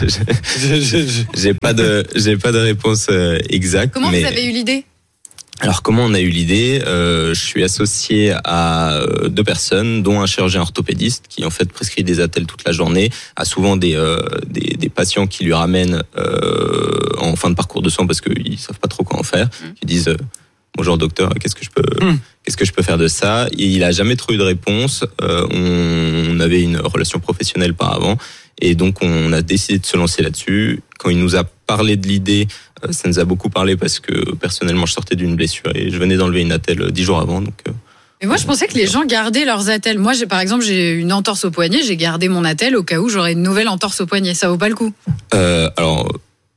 J'ai pas de réponse exacte. Comment vous avez eu l'idée? Alors comment on a eu l'idée? Je suis associé à 2 personnes, dont un chirurgien orthopédiste qui en fait prescrit des attelles toute la journée, a souvent des patients qui lui ramènent en fin de parcours de soins parce qu'ils savent pas trop quoi en faire, qui disent bonjour docteur, qu'est-ce que je peux faire de ça? Et il a jamais trop eu de réponse. On avait une relation professionnelle par avant. Et donc, on a décidé de se lancer là-dessus. Quand il nous a parlé de l'idée, ça nous a beaucoup parlé parce que, personnellement, je sortais d'une blessure et je venais d'enlever une attelle 10 jours avant. Donc, mais moi, je pensais que les gens gardaient leurs attelles. Moi, par exemple, j'ai une entorse au poignet, j'ai gardé mon attelle au cas où j'aurais une nouvelle entorse au poignet. Ça vaut pas le coup? Alors,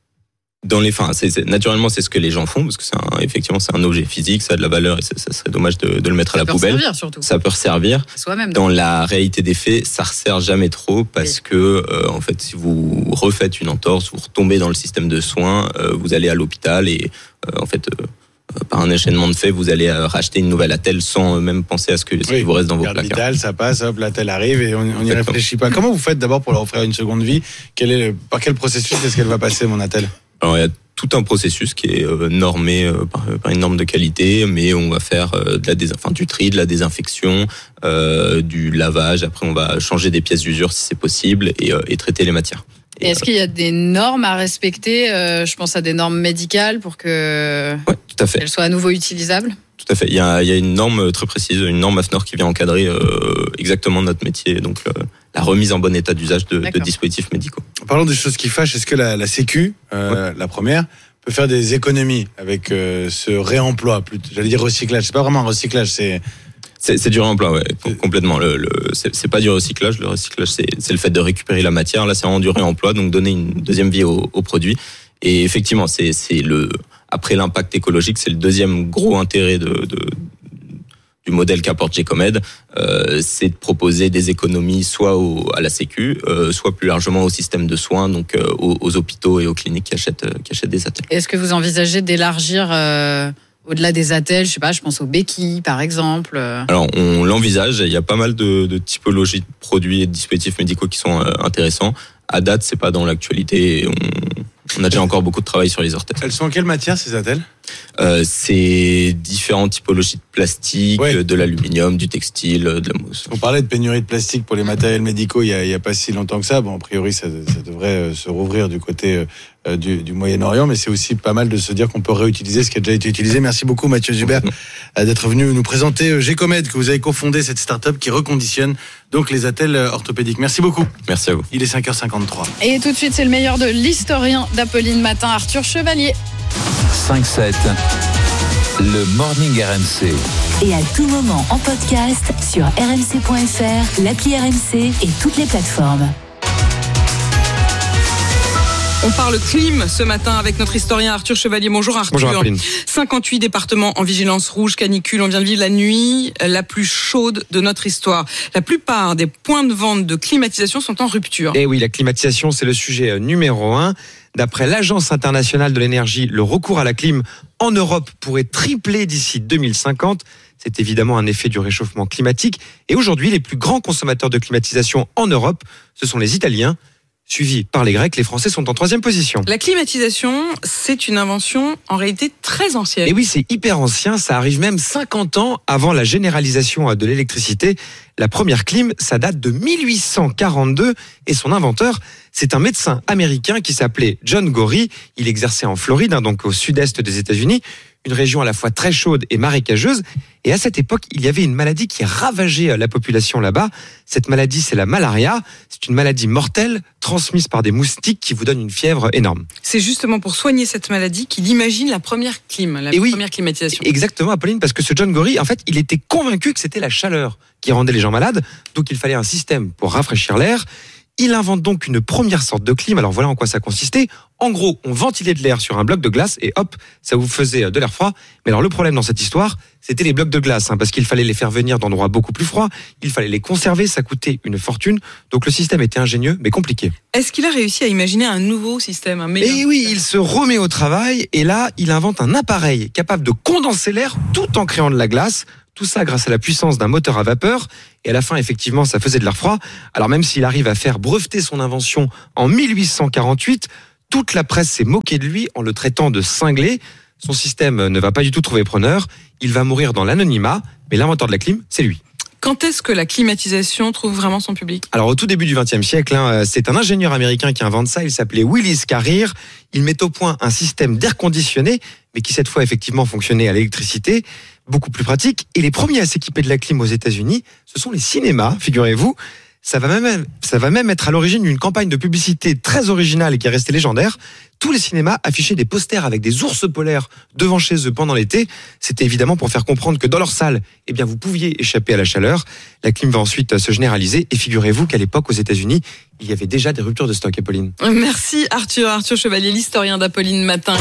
naturellement, c'est ce que les gens font parce que effectivement, c'est un objet physique, ça a de la valeur et ça serait dommage de le mettre à la poubelle. Ça peut servir surtout. Ça peut servir. Soi-même. Dans la réalité des faits, ça ne resserre jamais trop parce que, en fait, si vous refaites une entorse, vous retombez dans le système de soins, vous allez à l'hôpital et, en fait, par un enchaînement de faits, vous allez racheter une nouvelle attelle sans même penser à ce qui vous reste dans vos placards. Vital, ça passe, hop, l'attelle arrive et on n'y réfléchit pas. Comment vous faites d'abord pour leur offrir une seconde vie? Par quel processus est-ce qu'elle va passer, mon attelle? Alors, il y a tout un processus qui est normé par une norme de qualité, mais on va faire du tri, de la désinfection, du lavage. Après, on va changer des pièces d'usure si c'est possible et traiter les matières. Et est-ce qu'il y a des normes à respecter? Je pense à des normes médicales pour que tout à fait. Qu'elles soient à nouveau utilisables. Tout à fait. Il y a une norme très précise, une norme AFNOR qui vient encadrer exactement notre métier, donc la remise en bon état d'usage de dispositifs médicaux. Parlons des choses qui fâchent. Est-ce que la Sécu, la première, peut faire des économies avec ce réemploi? J'allais dire recyclage. C'est pas vraiment un recyclage, c'est du réemploi, ouais, complètement. C'est pas du recyclage. Le recyclage, c'est le fait de récupérer la matière. Là, c'est vraiment du réemploi, donc donner une deuxième vie au produit. Et effectivement, après l'impact écologique, c'est le deuxième gros intérêt du modèle qu'apporte G-Comed, c'est de proposer des économies soit à la Sécu, soit plus largement au système de soins, donc aux hôpitaux et aux cliniques qui achètent des attelles. Est-ce que vous envisagez d'élargir au-delà des attelles, je pense aux béquilles par exemple? Alors on l'envisage, il y a pas mal de typologies de produits et de dispositifs médicaux qui sont intéressants. À date, c'est pas dans l'actualité. On a déjà encore beaucoup de travail sur les orthèses. Elles sont en quelle matière ces attelles? C'est différentes typologies de plastique, de l'aluminium, du textile, de la mousse. On parlait de pénurie de plastique pour les matériels médicaux il y a pas si longtemps que ça. Bon, a priori, ça devrait se rouvrir du côté du Moyen-Orient, mais c'est aussi pas mal de se dire qu'on peut réutiliser ce qui a déjà été utilisé. Merci beaucoup Mathieu Zubert d'être venu nous présenter G-Comed, que vous avez cofondé, cette start-up qui reconditionne donc les attelles orthopédiques. Merci beaucoup. Merci à vous. Il est 5h53. Et tout de suite, c'est le meilleur de l'historien d'Apolline Matin, Arthur Chevalier. 5-7, le Morning RMC. Et à tout moment en podcast sur rmc.fr, l'appli RMC et toutes les plateformes. On parle clim ce matin avec notre historien Arthur Chevalier. Bonjour Arthur. Bonjour Apolline. 58 départements en vigilance rouge, canicule. On vient de vivre la nuit la plus chaude de notre histoire. La plupart des points de vente de climatisation sont en rupture. Et oui, la climatisation, c'est le sujet numéro 1. D'après l'Agence internationale de l'énergie, le recours à la clim en Europe pourrait tripler d'ici 2050. C'est évidemment un effet du réchauffement climatique. Et aujourd'hui, les plus grands consommateurs de climatisation en Europe, ce sont les Italiens. Suivis par les Grecs, les Français sont en 3e position. La climatisation, c'est une invention en réalité très ancienne. Et oui, c'est hyper ancien, ça arrive même 50 ans avant la généralisation de l'électricité. La première clim, ça date de 1842 et son inventeur, C'est un médecin américain qui s'appelait John Gorrie. Il exerçait en Floride, donc au sud-est des États-Unis, une région à la fois très chaude et marécageuse. Et à cette époque, il y avait une maladie qui ravageait la population là-bas. Cette maladie, c'est la malaria. C'est une maladie mortelle transmise par des moustiques qui vous donne une fièvre énorme. C'est justement pour soigner cette maladie qu'il imagine la première première climatisation. Exactement, Apolline, parce que ce John Gorrie, en fait, il était convaincu que c'était la chaleur qui rendait les gens malades. Donc, il fallait un système pour rafraîchir l'air. Il invente donc une première sorte de clim. Alors voilà en quoi ça consistait. En gros, on ventilait de l'air sur un bloc de glace et hop, ça vous faisait de l'air froid. Mais alors le problème dans cette histoire, c'était les blocs de glace, parce qu'il fallait les faire venir d'endroits beaucoup plus froids. Il fallait les conserver, ça coûtait une fortune. Donc le système était ingénieux, mais compliqué. Est-ce qu'il a réussi à imaginer un nouveau système, un meilleur système ? Oui, il se remet au travail et là, il invente un appareil capable de condenser l'air tout en créant de la glace. Tout ça grâce à la puissance d'un moteur à vapeur. Et à la fin, effectivement, ça faisait de l'air froid. Alors même s'il arrive à faire breveter son invention en 1848, toute la presse s'est moquée de lui en le traitant de cinglé. Son système ne va pas du tout trouver preneur. Il va mourir dans l'anonymat. Mais l'inventeur de la clim, c'est lui. Quand est-ce que la climatisation trouve vraiment son public ? Alors au tout début du XXe siècle, c'est un ingénieur américain qui invente ça. Il s'appelait Willis Carrier. Il met au point un système d'air conditionné, mais qui cette fois effectivement fonctionnait à l'électricité, beaucoup plus pratique. Et les premiers à s'équiper de la clim aux États-Unis, ce sont les cinémas, figurez-vous. Ça va même être à l'origine d'une campagne de publicité très originale et qui est restée légendaire. Tous les cinémas affichaient des posters avec des ours polaires devant chez eux pendant l'été. C'était évidemment pour faire comprendre que dans leur salle, vous pouviez échapper à la chaleur. La clim va ensuite se généraliser et figurez-vous qu'à l'époque aux États-Unis, il y avait déjà des ruptures de stock, Apolline. Merci Arthur Chevalier, l'historien d'Apolline Matin.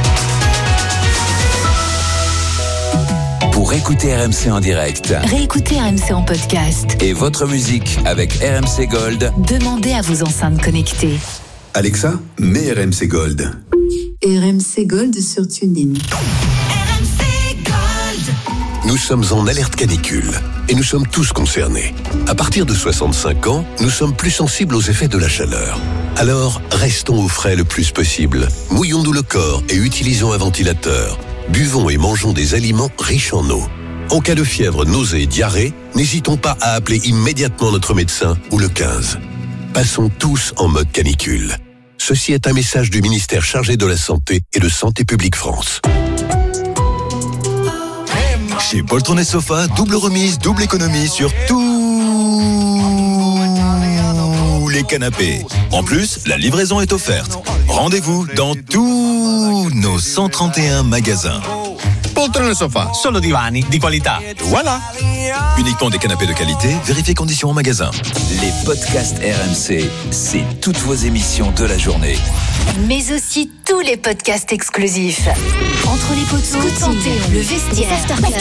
Pour écouter RMC en direct, réécoutez RMC en podcast et votre musique avec RMC Gold, demandez à vos enceintes connectées. Alexa, mets RMC Gold. RMC Gold sur TuneIn. RMC Gold. Nous sommes en alerte canicule et nous sommes tous concernés. À partir de 65 ans, nous sommes plus sensibles aux effets de la chaleur. Alors, restons au frais le plus possible. Mouillons-nous le corps et utilisons un ventilateur. Buvons et mangeons des aliments riches en eau. En cas de fièvre, nausée, diarrhée, n'hésitons pas à appeler immédiatement notre médecin ou le 15. Passons tous en mode canicule. Ceci est un message du ministère chargé de la Santé et de Santé publique France. Chez Poltron et Sofa, double remise, double économie sur tous les canapés. En plus, la livraison est offerte. Rendez-vous dans tous nos 131 magasins. Poltron e Sofa, solo divani di qualità. Voilà. Uniquement des canapés de qualité, vérifiez conditions en magasin. Les podcasts RMC, c'est toutes vos émissions de la journée. Mais aussi tous les podcasts exclusifs. Entre les poteaux, le vestiaire,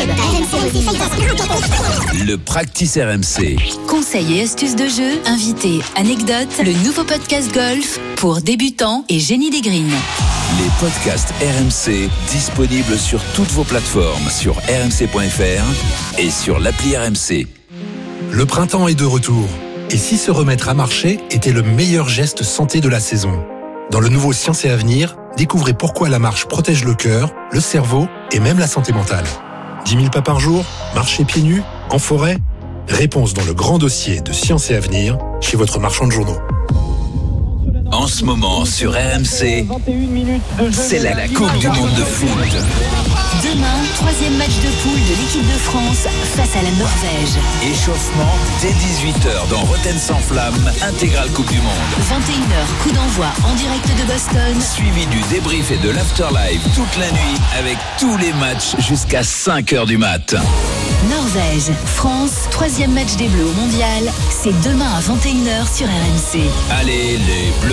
le Practice RMC. Conseils et astuces de jeu, invités, anecdotes, le nouveau podcast golf pour débutants et génie des greens. Les podcasts RMC disponibles sur toutes vos plateformes, sur rmc.fr et sur l'appli RMC. Le printemps est de retour. Et si se remettre à marcher était le meilleur geste santé de la saison ? Dans le nouveau Science et Avenir, découvrez pourquoi la marche protège le cœur, le cerveau et même la santé mentale. 10 000 pas par jour, marcher pieds nus, en forêt ? Réponse dans le grand dossier de Science et Avenir chez votre marchand de journaux. En ce moment sur RMC, c'est la Coupe du Monde de foot. Demain, 3e match de poule de l'équipe de France face à la Norvège. Échauffement dès 18h dans Rotten sans flamme, intégrale Coupe du Monde. 21h, coup d'envoi en direct de Boston. Suivi du débrief et de l'afterlife toute la nuit avec tous les matchs jusqu'à 5h du mat. Norvège, France, 3e match des Bleus au Mondial. C'est demain à 21h sur RMC. Allez les Bleus.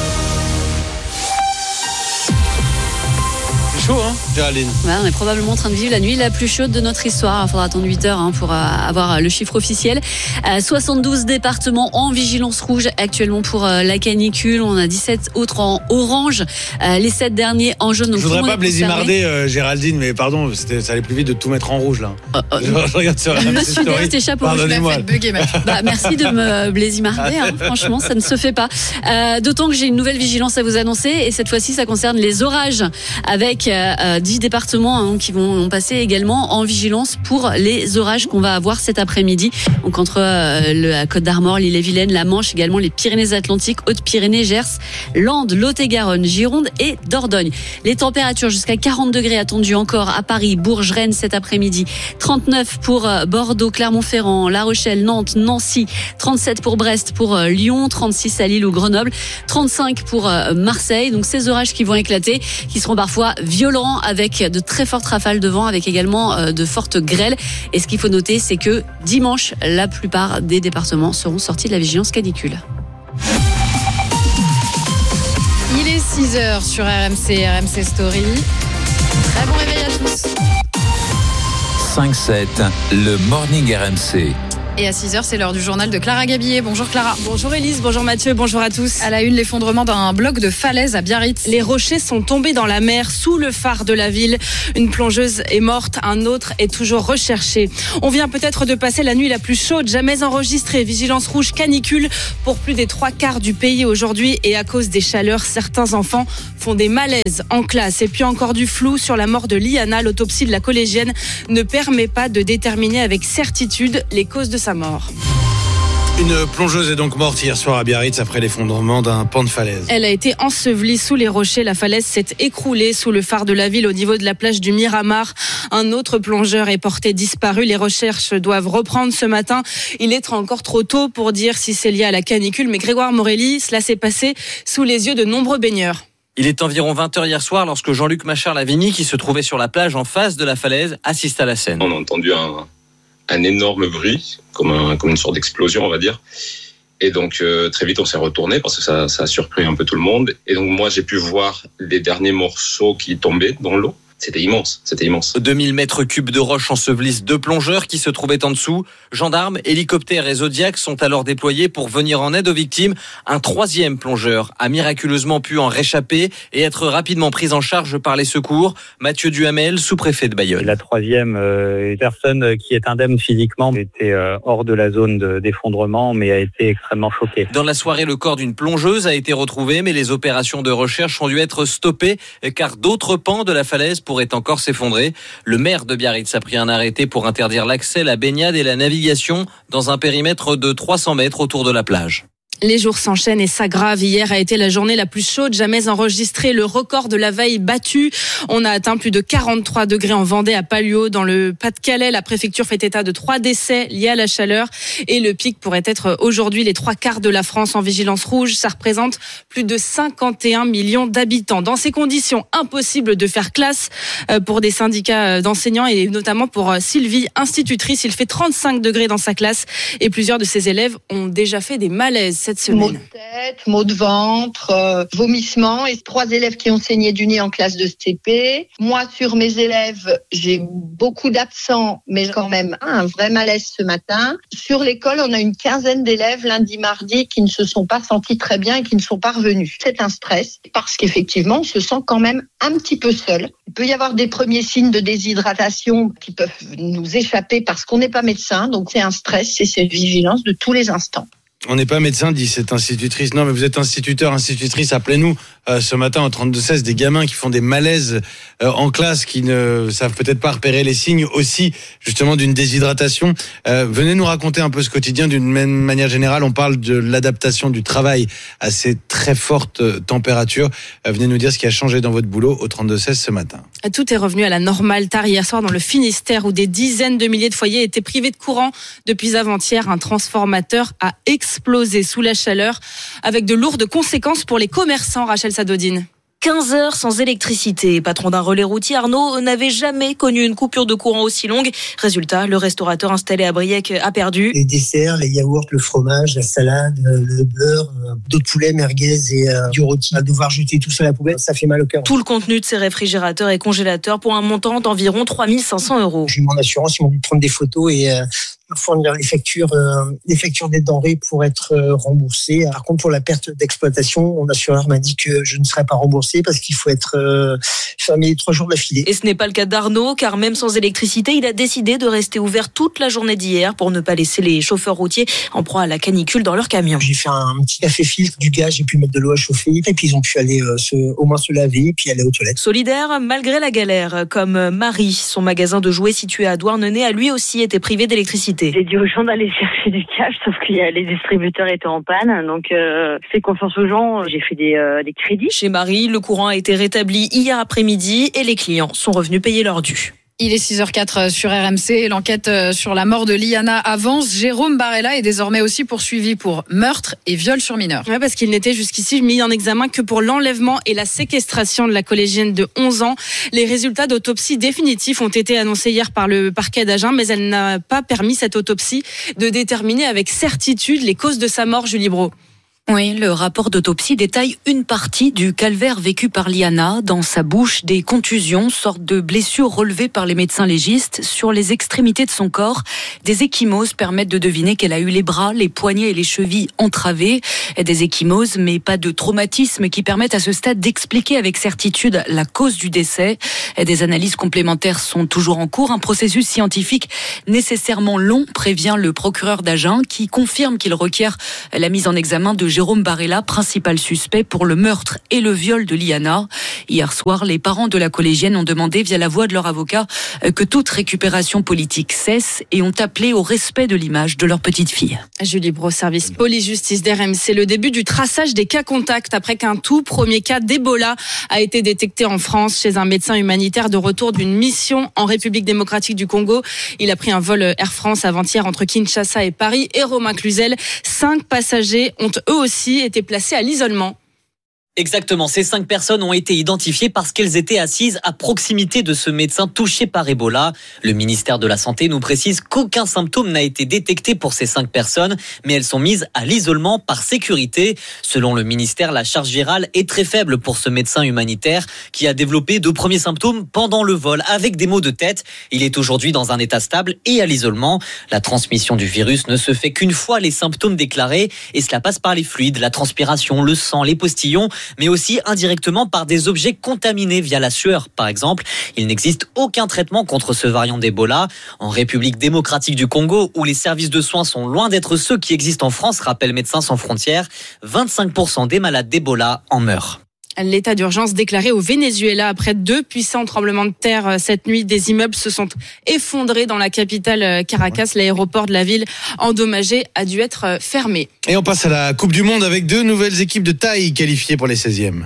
Chaud, hein, Géraldine? Ouais, on est probablement en train de vivre la nuit la plus chaude de notre histoire. Il faudra attendre 8 heures pour avoir le chiffre officiel. 72 départements en vigilance rouge actuellement pour la canicule. On a 17 autres en orange. Les 7 derniers en jaune. Donc je voudrais pas blésimarder Géraldine, mais pardon, ça allait plus vite de tout mettre en rouge là. Je regarde sur le sud-est échappe au rouge. Merci de me blésimarder. Franchement, ça ne se fait pas. D'autant que j'ai une nouvelle vigilance à vous annoncer. Et cette fois-ci, ça concerne les orages avec jusqu'à 10 départements qui vont passer également en vigilance pour les orages qu'on va avoir cet après-midi. Donc entre la Côte d'Armor, l'Ille-et-Vilaine, la Manche, également les Pyrénées-Atlantiques, Hautes-Pyrénées, Gers, Landes, Lot-et-Garonne, Gironde et Dordogne. Les températures jusqu'à 40 degrés attendues encore à Paris, Bourges, Rennes cet après-midi. 39 pour Bordeaux, Clermont-Ferrand, La Rochelle, Nantes, Nancy. 37 pour Brest, pour Lyon. 36 à Lille ou Grenoble. 35 pour Marseille. Donc ces orages qui vont éclater, qui seront parfois violents avec de très fortes rafales de vent, avec également de fortes grêles. Et ce qu'il faut noter, c'est que dimanche, la plupart des départements seront sortis de la vigilance canicule. Il est 6h sur RMC Story. Très bon réveil à tous. 5-7, le Morning RMC. Et à 6h, c'est l'heure du journal de Clara Gabillet. Bonjour Clara. Bonjour Élise, bonjour Mathieu, bonjour à tous. À la une, l'effondrement d'un bloc de falaise à Biarritz. Les rochers sont tombés dans la mer sous le phare de la ville. Une plongeuse est morte, un autre est toujours recherché. On vient peut-être de passer la nuit la plus chaude jamais enregistrée. Vigilance rouge canicule pour plus des 3/4 du pays aujourd'hui. Et à cause des chaleurs, certains enfants font des malaises en classe. Et puis encore du flou sur la mort de Liana. L'autopsie de la collégienne ne permet pas de déterminer avec certitude les causes de sa mort. Une plongeuse est donc morte hier soir à Biarritz après l'effondrement d'un pan de falaise. Elle a été ensevelie sous les rochers. La falaise s'est écroulée sous le phare de la ville au niveau de la plage du Miramar. Un autre plongeur est porté disparu. Les recherches doivent reprendre ce matin. Il est encore trop tôt pour dire si c'est lié à la canicule. Mais Grégoire Morelli, cela s'est passé sous les yeux de nombreux baigneurs. Il est environ 20h hier soir lorsque Jean-Luc Machard-Lavigny, qui se trouvait sur la plage en face de la falaise, assiste à la scène. On a entendu un énorme bruit, comme une sorte d'explosion, on va dire. Et donc, très vite, on s'est retourné parce que ça a surpris un peu tout le monde. Et donc, moi, j'ai pu voir les derniers morceaux qui tombaient dans l'eau. C'était immense. 2000 mètres cubes de roches ensevelissent 2 plongeurs qui se trouvaient en dessous. Gendarmes, hélicoptères et Zodiac sont alors déployés pour venir en aide aux victimes. Un 3e plongeur a miraculeusement pu en réchapper et être rapidement pris en charge par les secours. Mathieu Duhamel, sous-préfet de Bayonne. La 3e personne qui est indemne physiquement était hors de la zone d'effondrement, mais a été extrêmement choquée. Dans la soirée, le corps d'une plongeuse a été retrouvé, mais les opérations de recherche ont dû être stoppées car d'autres pans de la falaise pourrait encore s'effondrer. Le maire de Biarritz a pris un arrêté pour interdire l'accès, la baignade et la navigation dans un périmètre de 300 mètres autour de la plage. Les jours s'enchaînent et s'aggravent. Hier a été la journée la plus chaude jamais enregistrée. Le record de la veille battu. On a atteint plus de 43 degrés en Vendée, à Palluau. Dans le Pas-de-Calais, la préfecture fait état de 3 décès liés à la chaleur. Et le pic pourrait être aujourd'hui. Les 3/4 de la France en vigilance rouge. Ça représente plus de 51 millions d'habitants. Dans ces conditions, impossible de faire classe pour des syndicats d'enseignants et notamment pour Sylvie, institutrice. Il fait 35 degrés dans sa classe et plusieurs de ses élèves ont déjà fait des malaises cette semaine. Maux de tête, maux de ventre, vomissements, et 3 élèves qui ont saigné du nez en classe de CP. Moi, sur mes élèves, j'ai beaucoup d'absents, mais quand même un vrai malaise ce matin. Sur l'école, on a une 15aine d'élèves lundi, mardi qui ne se sont pas sentis très bien et qui ne sont pas revenus. C'est un stress parce qu'effectivement, on se sent quand même un petit peu seul. Il peut y avoir des premiers signes de déshydratation qui peuvent nous échapper parce qu'on n'est pas médecin. Donc c'est un stress et c'est une vigilance de tous les instants. On n'est pas médecin, dit cette institutrice. Non, mais vous êtes instituteur, institutrice. Appelez-nous ce matin au 32-16 des gamins qui font des malaises en classe, qui ne savent peut-être pas repérer les signes aussi, justement, d'une déshydratation. Venez nous raconter un peu ce quotidien d'une manière générale. On parle de l'adaptation du travail à ces très fortes températures. Venez nous dire ce qui a changé dans votre boulot au 32-16 ce matin. Tout est revenu à la normale tard hier soir dans le Finistère où des dizaines de milliers de foyers étaient privés de courant depuis avant-hier. Un transformateur a explosé sous la chaleur avec de lourdes conséquences pour les commerçants. Rachel Sadodine. 15 heures sans électricité. Patron d'un relais routier, Arnaud n'avait jamais connu une coupure de courant aussi longue. Résultat, le restaurateur installé à Briec a perdu. Les desserts, les yaourts, le fromage, la salade, le beurre, d'autres poulets, merguez et du rôti. À devoir jeter tout ça à la poubelle, ça fait mal au cœur. Tout le contenu de ces réfrigérateurs et congélateurs pour un montant d'environ 3 500 €. J'ai eu mon assurance, ils m'ont dit de prendre des photos et fournir les factures des denrées pour être remboursé. Par contre, pour la perte d'exploitation, mon assureur m'a dit que je ne serais pas remboursé parce qu'il faut être fermé 3 jours d'affilée. Et ce n'est pas le cas d'Arnaud, car même sans électricité, il a décidé de rester ouvert toute la journée d'hier pour ne pas laisser les chauffeurs routiers en proie à la canicule dans leur camion. J'ai fait un petit café filtre, du gaz, j'ai pu mettre de l'eau à chauffer, et puis ils ont pu aller au moins se laver, puis aller aux toilettes. Solidaire malgré la galère, comme Marie, son magasin de jouets situé à Douarnenez a lui aussi été privé d'électricité. J'ai dit aux gens d'aller chercher du cash, sauf que les distributeurs étaient en panne, donc fais confiance aux gens, j'ai fait des crédits. Chez Marie, le courant a été rétabli hier après-midi et les clients sont revenus payer leur dû. Il est 6h04 sur RMC. L'enquête sur la mort de Liana avance. Jérôme Barella est désormais aussi poursuivi pour meurtre et viol sur mineur. Ouais, parce qu'il n'était jusqu'ici mis en examen que pour l'enlèvement et la séquestration de la collégienne de 11 ans. Les résultats d'autopsie définitifs ont été annoncés hier par le parquet d'Agen, mais elle n'a pas permis, cette autopsie, de déterminer avec certitude les causes de sa mort, Julie Brault. Oui, le rapport d'autopsie détaille une partie du calvaire vécu par Liana. Dans sa bouche, des contusions, sorte de blessures relevées par les médecins légistes. Sur les extrémités de son corps, des ecchymoses permettent de deviner qu'elle a eu les bras, les poignets et les chevilles entravés. Des ecchymoses, mais pas de traumatisme qui permettent à ce stade d'expliquer avec certitude la cause du décès. Des analyses complémentaires sont toujours en cours. Un processus scientifique nécessairement long, prévient le procureur d'Agen, qui confirme qu'il requiert la mise en examen de Jérôme Barella, principal suspect pour le meurtre et le viol de Liana. Hier soir, les parents de la collégienne ont demandé via la voix de leur avocat que toute récupération politique cesse et ont appelé au respect de l'image de leur petite fille. Julie Brault, service police-justice d'RMC. Le début du traçage des cas contacts après qu'un tout premier cas d'Ebola a été détecté en France chez un médecin humanitaire de retour d'une mission en République démocratique du Congo. Il a pris un vol Air France avant-hier entre Kinshasa et Paris et Romain Cluzel. 5 passagers ont eux aussi été placés à l'isolement. Exactement, ces 5 personnes ont été identifiées parce qu'elles étaient assises à proximité de ce médecin touché par Ebola. Le ministère de la Santé nous précise qu'aucun symptôme n'a été détecté pour ces 5 personnes, mais elles sont mises à l'isolement par sécurité. Selon le ministère, la charge virale est très faible pour ce médecin humanitaire qui a développé de premiers symptômes pendant le vol avec des maux de tête. Il est aujourd'hui dans un état stable et à l'isolement. La transmission du virus ne se fait qu'une fois les symptômes déclarés et cela passe par les fluides, la transpiration, le sang, les postillons, mais aussi indirectement par des objets contaminés via la sueur, par exemple. Il n'existe aucun traitement contre ce variant d'Ebola. En République démocratique du Congo, où les services de soins sont loin d'être ceux qui existent en France, rappelle Médecins sans frontières, 25% des malades d'Ebola en meurent. L'état d'urgence déclaré au Venezuela après 2 puissants tremblements de terre cette nuit. Des immeubles se sont effondrés dans la capitale Caracas. L'aéroport de la ville endommagé a dû être fermé. Et on passe à la Coupe du Monde avec 2 nouvelles équipes de taille qualifiées pour les 16e.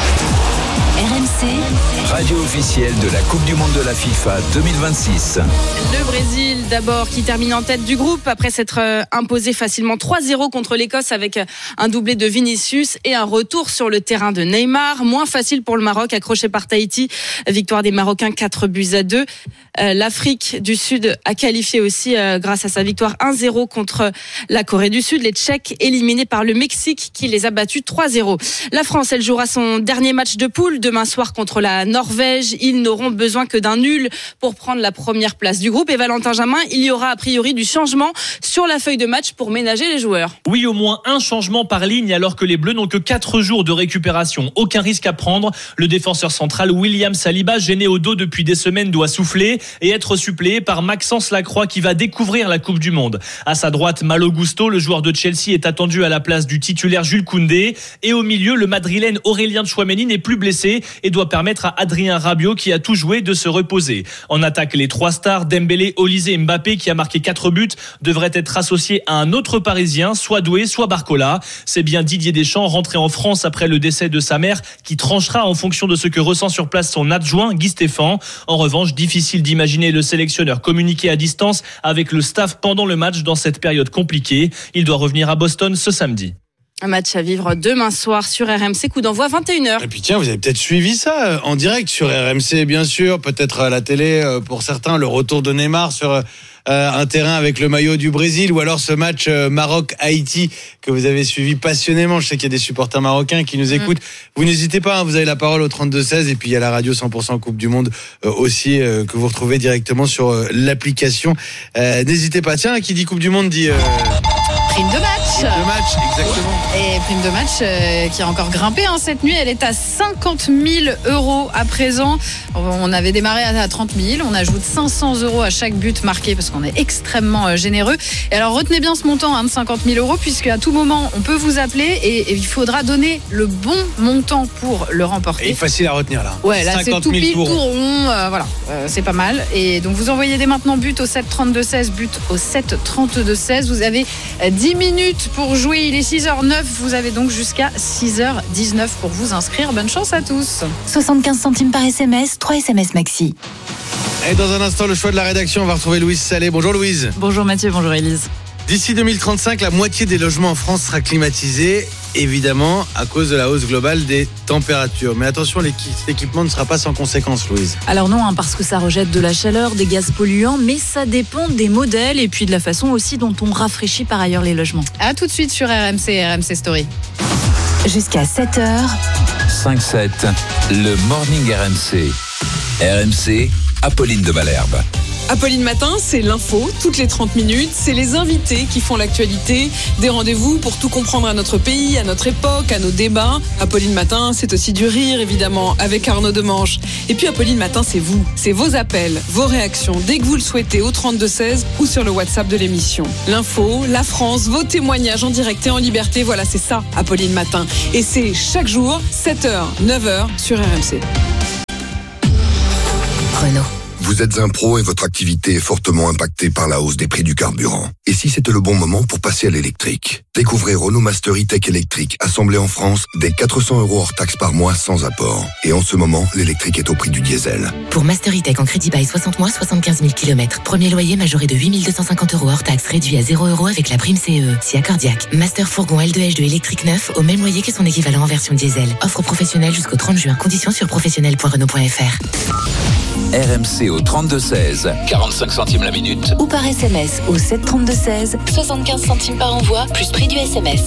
RMC, radio officielle de la Coupe du Monde de la FIFA 2026. Le Brésil d'abord qui termine en tête du groupe après s'être imposé facilement 3-0 contre l'Écosse avec un doublé de Vinicius et un retour sur le terrain de Neymar. Moins facile pour le Maroc, accroché par Tahiti. Victoire des Marocains 4-2. L'Afrique du Sud a qualifié aussi grâce à sa victoire 1-0 contre la Corée du Sud. Les Tchèques éliminés par le Mexique qui les a battus 3-0. La France, elle jouera son dernier match de poule demain soir contre la Norvège. Ils n'auront besoin que d'un nul pour prendre la première place du groupe. Et Valentin Jamin, il y aura a priori du changement sur la feuille de match pour ménager les joueurs. Oui, au moins un changement par ligne alors que les Bleus n'ont que 4 jours de récupération. Aucun risque à prendre. Le défenseur central William Saliba, gêné au dos depuis des semaines, doit souffler et être suppléé par Maxence Lacroix qui va découvrir la Coupe du Monde. À sa droite, Malo Gusto, le joueur de Chelsea, est attendu à la place du titulaire Jules Koundé. Et au milieu, le Madrilène Aurélien Tchouaméni n'est plus blessé et doit permettre à Adrien Rabiot, qui a tout joué, de se reposer. En attaque, les 3 stars, Dembélé, Olise et Mbappé, qui a marqué 4 buts, devraient être associés à un autre Parisien, soit Doué, soit Barcola. C'est bien Didier Deschamps, rentré en France après le décès de sa mère, qui tranchera en fonction de ce que ressent sur place son adjoint, Guy Stéphane. En revanche, difficile d'imaginer le sélectionneur communiquer à distance avec le staff pendant le match dans cette période compliquée. Il doit revenir à Boston ce samedi. Un match à vivre demain soir sur RMC, coup d'envoi 21h. Et puis tiens, vous avez peut-être suivi ça en direct sur RMC, bien sûr, peut-être à la télé pour certains, le retour de Neymar sur un terrain avec le maillot du Brésil, ou alors ce match Maroc-Haïti que vous avez suivi passionnément. Je sais qu'il y a des supporters marocains qui nous écoutent. Vous n'hésitez pas, vous avez la parole au 32-16, et puis il y a la radio 100% Coupe du Monde aussi que vous retrouvez directement sur l'application. N'hésitez pas. Tiens, qui dit Coupe du Monde dit... Prime de match. Le match, exactement. Et prime de match qui a encore grimpé cette nuit, elle est à 50 000 € à présent. On avait démarré à 30 000, on ajoute 500 € à chaque but marqué parce qu'on est extrêmement généreux. Et alors retenez bien ce montant de 50 000 € puisque à tout moment on peut vous appeler et il faudra donner le bon montant pour le remporter. Et facile à retenir là. Ouais, là c'est tout pile, tout rond, voilà, c'est pas mal. Et donc vous envoyez dès maintenant but au 7 32 16, but au 7 32 16. Vous avez 10 minutes pour jouer, il est 6h09, vous avez donc jusqu'à 6h19 pour vous inscrire. Bonne chance à tous. 75 centimes par SMS, 3 SMS maxi. Et dans un instant, le choix de la rédaction, on va retrouver Louise Salé. Bonjour Louise. Bonjour Mathieu, bonjour Élise. D'ici 2035, la moitié des logements en France sera climatisée, évidemment, à cause de la hausse globale des températures. Mais attention, cet équipement ne sera pas sans conséquences, Louise. Alors non, parce que ça rejette de la chaleur, des gaz polluants, mais ça dépend des modèles et puis de la façon aussi dont on rafraîchit par ailleurs les logements. À tout de suite sur RMC Story. Jusqu'à 7h. 5-7, le Morning RMC. RMC, Apolline de Malherbe. Apolline Matin, c'est l'info, toutes les 30 minutes. C'est les invités qui font l'actualité. Des rendez-vous pour tout comprendre à notre pays, à notre époque, à nos débats. Apolline Matin, c'est aussi du rire, évidemment, avec Arnaud Demanche. Et puis Apolline Matin, c'est vous. C'est vos appels, vos réactions, dès que vous le souhaitez, au 32-16 ou sur le WhatsApp de l'émission. L'info, la France, vos témoignages en direct et en liberté. Voilà, c'est ça, Apolline Matin. Et c'est chaque jour, 7h, 9h sur RMC. Renault. Vous êtes un pro et votre activité est fortement impactée par la hausse des prix du carburant. Et si c'était le bon moment pour passer à l'électrique? Découvrez Renault Master E-Tech électrique, assemblé en France, dès 400 € hors taxe par mois sans apport. Et en ce moment, l'électrique est au prix du diesel. Pour Master E-Tech en crédit bail 60 mois, 75 000 km. Premier loyer majoré de 8 250 € hors taxe, réduit à 0 € avec la prime CE. Si accordiaque. Master fourgon L2H2 électrique neuf, au même loyer que son équivalent en version diesel. Offre professionnelle jusqu'au 30 juin. Conditions sur professionnel.renault.fr. RMC au 32-16, 45 centimes la minute. Ou par SMS au 7 32 16, 75 centimes par envoi, plus prix du SMS.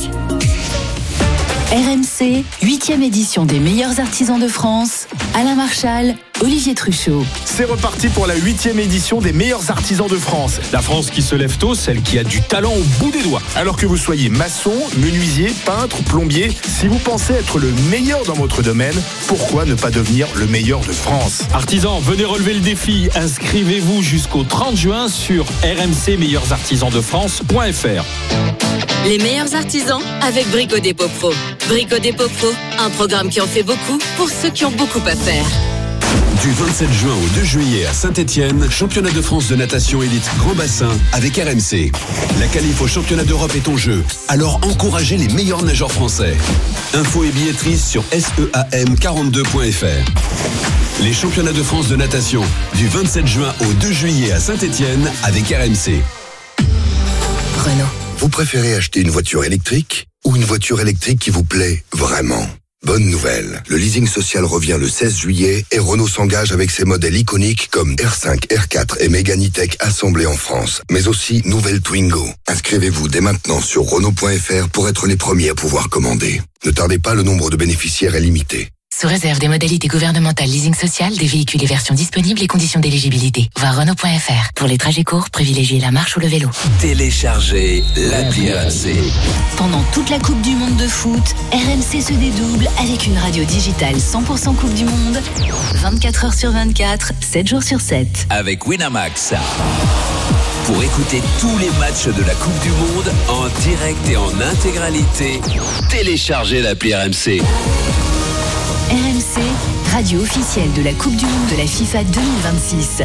RMC, 8e édition des meilleurs artisans de France. Alain Marchal, Olivier Truchot. C'est reparti pour la 8e édition des meilleurs artisans de France. La France qui se lève tôt, celle qui a du talent au bout des doigts. Alors que vous soyez maçon, menuisier, peintre, plombier, si vous pensez être le meilleur dans votre domaine, pourquoi ne pas devenir le meilleur de France? Artisans, venez relever le défi. Inscrivez-vous jusqu'au 30 juin sur rmcmeilleursartisansdefrance.fr. Les meilleurs artisans avec Brico Dépôt Pro. Brico Dépôt Pro, un programme qui en fait beaucoup pour ceux qui ont beaucoup à faire. Du 27 juin au 2 juillet à Saint-Étienne, championnat de France de natation élite grand bassin avec RMC. La qualif au championnat d'Europe est en jeu, alors encouragez les meilleurs nageurs français. Infos et billetterie sur SEAM42.fr. Les championnats de France de natation du 27 juin au 2 juillet à Saint-Étienne avec RMC. Renault. Vous préférez acheter une voiture électrique ou une voiture électrique qui vous plaît vraiment? Bonne nouvelle, le leasing social revient le 16 juillet et Renault s'engage avec ses modèles iconiques comme R5, R4 et Mégane E-Tech assemblés en France, mais aussi nouvelle Twingo. Inscrivez-vous dès maintenant sur Renault.fr pour être les premiers à pouvoir commander. Ne tardez pas, le nombre de bénéficiaires est limité. Sous réserve des modalités gouvernementales leasing social, des véhicules et versions disponibles et conditions d'éligibilité. Voir Renault.fr. Pour les trajets courts, privilégiez la marche ou le vélo. Téléchargez l'appli RMC. Pendant toute la Coupe du Monde de foot, RMC se dédouble avec une radio digitale 100% Coupe du Monde, 24 heures sur 24, 7 jours sur 7. Avec Winamax. Pour écouter tous les matchs de la Coupe du Monde en direct et en intégralité, téléchargez l'appli RMC. RMC, radio officielle de la Coupe du Monde de la FIFA 2026.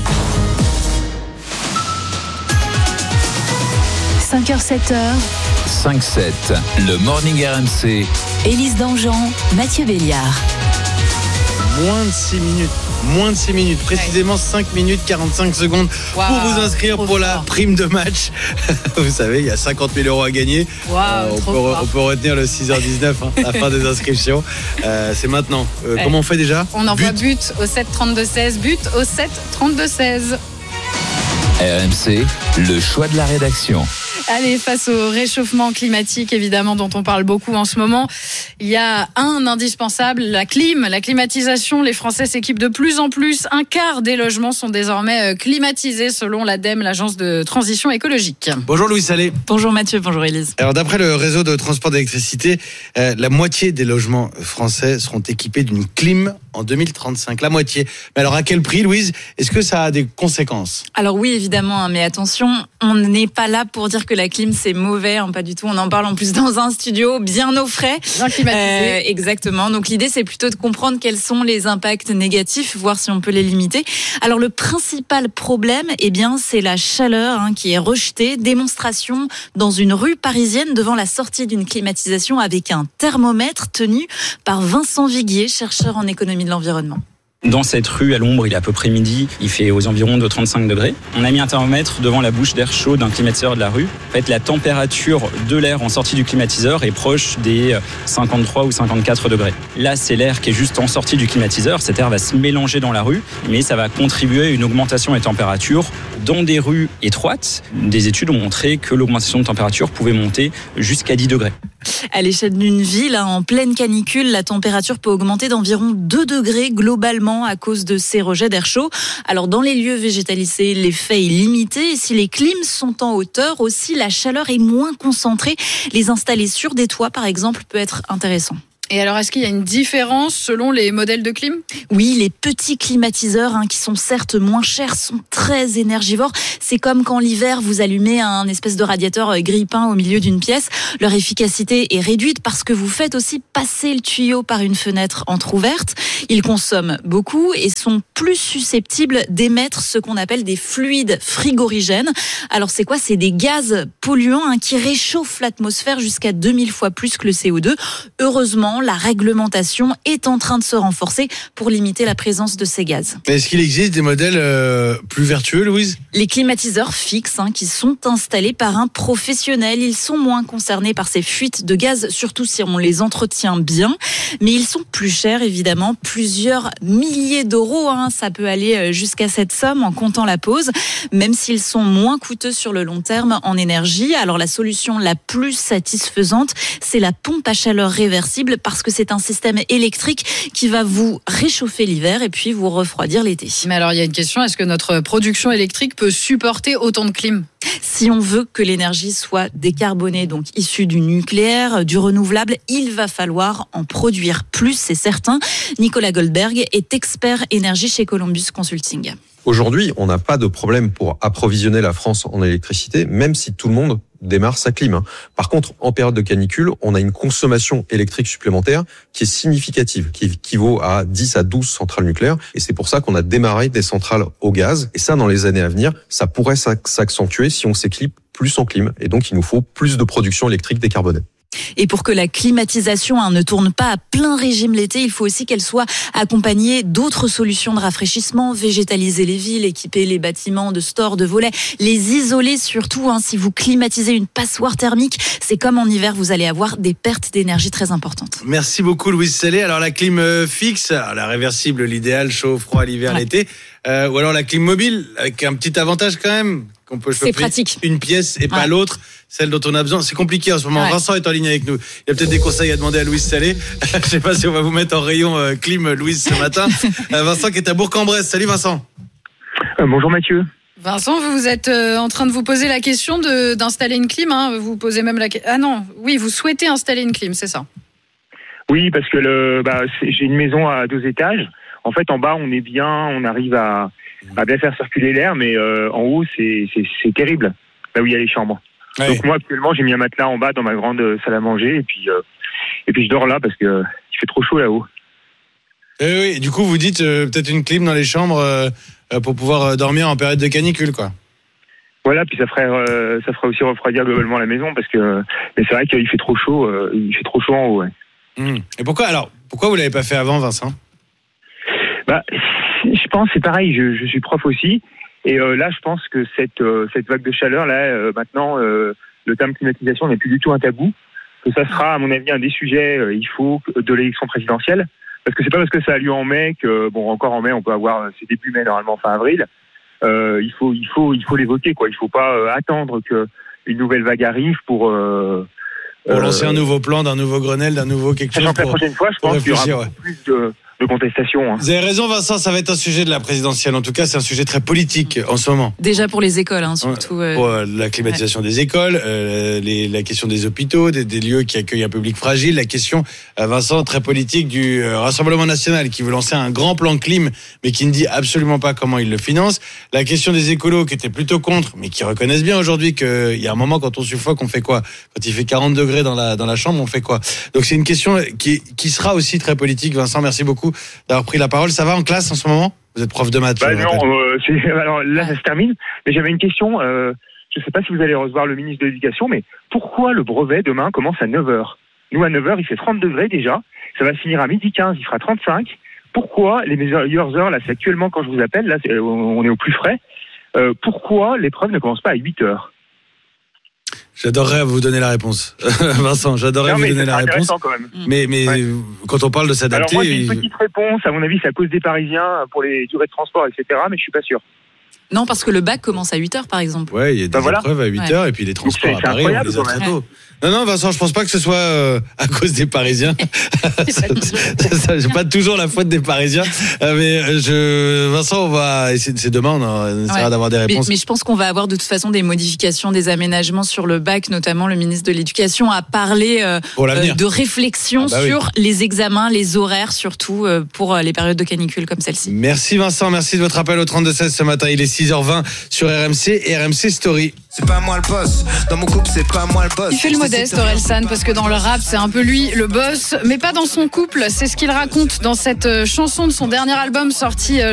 5h, 7h. 5-7, le Morning RMC. Élise Dangean, Mathieu Béliard. Moins de 6 minutes, précisément 5 minutes 45 secondes pour vous inscrire pour la prime de match. Vous savez, il y a 50 000 € à gagner. On peut retenir le 6h19, la fin des inscriptions. C'est maintenant. Comment on fait déjà? On envoie but au 7 32 16, but au 7 32 16. RMC, le choix de la rédaction. Allez, face au réchauffement climatique, évidemment, dont on parle beaucoup en ce moment, il y a un indispensable, la climatisation. Les Français s'équipent de plus en plus. Un quart des logements sont désormais climatisés, selon l'ADEME, l'agence de transition écologique. Bonjour Louis Salé. Bonjour Mathieu, bonjour Élise. Alors d'après le réseau de transport d'électricité, la moitié des logements français seront équipés d'une clim en 2035. La moitié. Mais alors à quel prix, Louise ? Est-ce que ça a des conséquences ? Alors oui, évidemment, mais attention, on n'est pas là pour dire que la clim c'est mauvais, pas du tout. On en parle en plus dans un studio bien au frais. Bien climatisé. Exactement. Donc l'idée c'est plutôt de comprendre quels sont les impacts négatifs, voir si on peut les limiter. Alors le principal problème, c'est la chaleur qui est rejetée. Démonstration dans une rue parisienne devant la sortie d'une climatisation avec un thermomètre tenu par Vincent Viguier, chercheur en économie de l'environnement. Dans cette rue, à l'ombre, il est à peu près midi, il fait aux environs de 35 degrés. On a mis un thermomètre devant la bouche d'air chaud d'un climatiseur de la rue. En fait, la température de l'air en sortie du climatiseur est proche des 53 ou 54 degrés. Là, c'est l'air qui est juste en sortie du climatiseur. Cet air va se mélanger dans la rue, mais ça va contribuer à une augmentation des températures dans des rues étroites. Des études ont montré que l'augmentation de température pouvait monter jusqu'à 10 degrés. À l'échelle d'une ville, en pleine canicule, la température peut augmenter d'environ 2 degrés globalement à cause de ces rejets d'air chaud. Alors dans les lieux végétalisés, l'effet est limité. Et si les clims sont en hauteur, aussi la chaleur est moins concentrée. Les installer sur des toits, par exemple, peut être intéressant. Et alors, est-ce qu'il y a une différence selon les modèles de clim ? Oui, les petits climatiseurs qui sont certes moins chers sont très énergivores. C'est comme quand l'hiver, vous allumez un espèce de radiateur grille-pain au milieu d'une pièce. Leur efficacité est réduite parce que vous faites aussi passer le tuyau par une fenêtre entrouverte. Ils consomment beaucoup et sont plus susceptibles d'émettre ce qu'on appelle des fluides frigorigènes. Alors c'est quoi ? C'est des gaz polluants qui réchauffent l'atmosphère jusqu'à 2000 fois plus que le CO2. Heureusement, la réglementation est en train de se renforcer pour limiter la présence de ces gaz. Est-ce qu'il existe des modèles plus vertueux, Louise ? Les climatiseurs fixes qui sont installés par un professionnel, ils sont moins concernés par ces fuites de gaz, surtout si on les entretient bien. Mais ils sont plus chers, évidemment, plusieurs milliers d'euros. Ça peut aller jusqu'à cette somme en comptant la pause, même s'ils sont moins coûteux sur le long terme en énergie. Alors la solution la plus satisfaisante, c'est la pompe à chaleur réversible, parce que c'est un système électrique qui va vous réchauffer l'hiver et puis vous refroidir l'été. Mais alors il y a une question, est-ce que notre production électrique peut supporter autant de clim ? Si on veut que l'énergie soit décarbonée, donc issue du nucléaire, du renouvelable, il va falloir en produire plus, c'est certain. Nicolas Goldberg est expert énergie chez Columbus Consulting. Aujourd'hui, on n'a pas de problème pour approvisionner la France en électricité, même si tout le monde démarre sa clim. Par contre, en période de canicule, on a une consommation électrique supplémentaire qui est significative, qui équivaut à 10 à 12 centrales nucléaires. Et c'est pour ça qu'on a démarré des centrales au gaz. Et ça, dans les années à venir, ça pourrait s'accentuer si on s'équipe plus en clim. Et donc, il nous faut plus de production électrique décarbonée. Et pour que la climatisation ne tourne pas à plein régime l'été, il faut aussi qu'elle soit accompagnée d'autres solutions de rafraîchissement, végétaliser les villes, équiper les bâtiments de stores, de volets, les isoler surtout. Si vous climatisez une passoire thermique, c'est comme en hiver, vous allez avoir des pertes d'énergie très importantes. Merci beaucoup Louise Salé. Alors la clim fixe, la réversible, l'idéal, chaud, froid, l'hiver, l'été, ou alors la clim mobile, avec un petit avantage quand même, qu'on peut chauffer une pièce et pas l'autre, celle dont on a besoin. C'est compliqué en ce moment. Vincent est en ligne avec nous. Il y a peut-être des conseils à demander à Louise Salé. Je sais pas si on va vous mettre en rayon clim, Louise, ce matin. Vincent qui est à Bourg-en-Bresse. Salut Vincent. Bonjour Mathieu. Vincent, vous êtes en train de vous poser la question d'installer une clim. Vous posez même la question. Ah non, oui, vous souhaitez installer une clim, c'est ça ? Oui, parce que j'ai une maison à 2 étages. En fait, en bas, on est bien, on arrive à bien faire circuler l'air, mais en haut, c'est terrible, là où il y a les chambres. Ouais. Donc moi, actuellement, j'ai mis un matelas en bas dans ma grande salle à manger, et puis je dors là parce que il fait trop chaud là-haut. Oui, du coup, vous dites peut-être une clim dans les chambres pour pouvoir dormir en période de canicule, quoi. Voilà, puis ça ferait aussi refroidir globalement la maison, parce que mais c'est vrai qu'il fait trop chaud, en haut. Ouais. Et pourquoi vous l'avez pas fait avant, Vincent ? Je pense, c'est pareil, je suis prof aussi, et là je pense que cette vague de chaleur là, maintenant le terme climatisation n'est plus du tout un tabou, que ça sera à mon avis un des sujets de l'élection présidentielle, parce que c'est pas parce que ça a lieu en mai que encore en mai on peut avoir, c'est début mai normalement fin avril, il faut l'évoquer quoi, il faut pas attendre que une nouvelle vague arrive pour lancer un nouveau plan, d'un nouveau Grenelle, d'un nouveau quelque chose. La prochaine fois, je pense qu'il y aura plus de contestation. Hein. Vous avez raison, Vincent, ça va être un sujet de la présidentielle. En tout cas, c'est un sujet très politique en ce moment. Déjà pour les écoles, surtout. Pour la climatisation des écoles, la question des hôpitaux, des lieux qui accueillent un public fragile, la question, Vincent, très politique du Rassemblement national qui veut lancer un grand plan clim, mais qui ne dit absolument pas comment il le finance. La question des écolos qui étaient plutôt contre, mais qui reconnaissent bien aujourd'hui qu'il y a un moment quand on suffoque, on fait quoi ? Quand il fait 40 degrés dans la chambre, on fait quoi ? Donc c'est une question qui sera aussi très politique. Vincent, merci beaucoup d'avoir pris la parole. Ça va en classe en ce moment ? Vous êtes prof de maths. Alors là, ça se termine. Mais j'avais une question. Je ne sais pas si vous allez recevoir le ministre de l'Éducation, mais pourquoi le brevet demain commence à 9h ? Nous, à 9h, il fait 30 degrés déjà. Ça va finir à 12h15, il fera 35. Pourquoi les meilleures heures, là, c'est actuellement quand je vous appelle, là, on est au plus frais. Pourquoi l'épreuve ne commence pas à 8h ? J'adorerais vous donner la réponse, Vincent. J'adorerais vous donner la réponse. Quand même. Mais quand on parle de s'adapter, alors moi j'ai une petite réponse. À mon avis, c'est à cause des Parisiens pour les durées de transport, etc. Mais je suis pas sûr. Non, parce que le bac commence à 8h, par exemple. Ouais, il y a des épreuves à 8h et puis les transports à Paris, on les a très tôt. Non, Vincent, je pense pas que ce soit à cause des Parisiens. J'ai pas toujours la faute des Parisiens. Mais Vincent, on va essayer. C'est demain, on essaiera d'avoir des réponses. Mais je pense qu'on va avoir de toute façon des modifications, des aménagements sur le bac, notamment le ministre de l'Éducation a parlé de réflexion sur les examens, les horaires, surtout pour les périodes de canicule comme celle-ci. Merci Vincent, merci de votre appel au 32-16 ce matin. Il est 6h20 sur RMC et RMC Story. C'est pas moi le boss, dans mon couple c'est pas moi le boss. Il fait le modeste Orelsan parce que dans le rap c'est un peu lui le boss, mais pas dans son couple. C'est ce qu'il raconte dans cette chanson de son dernier album sorti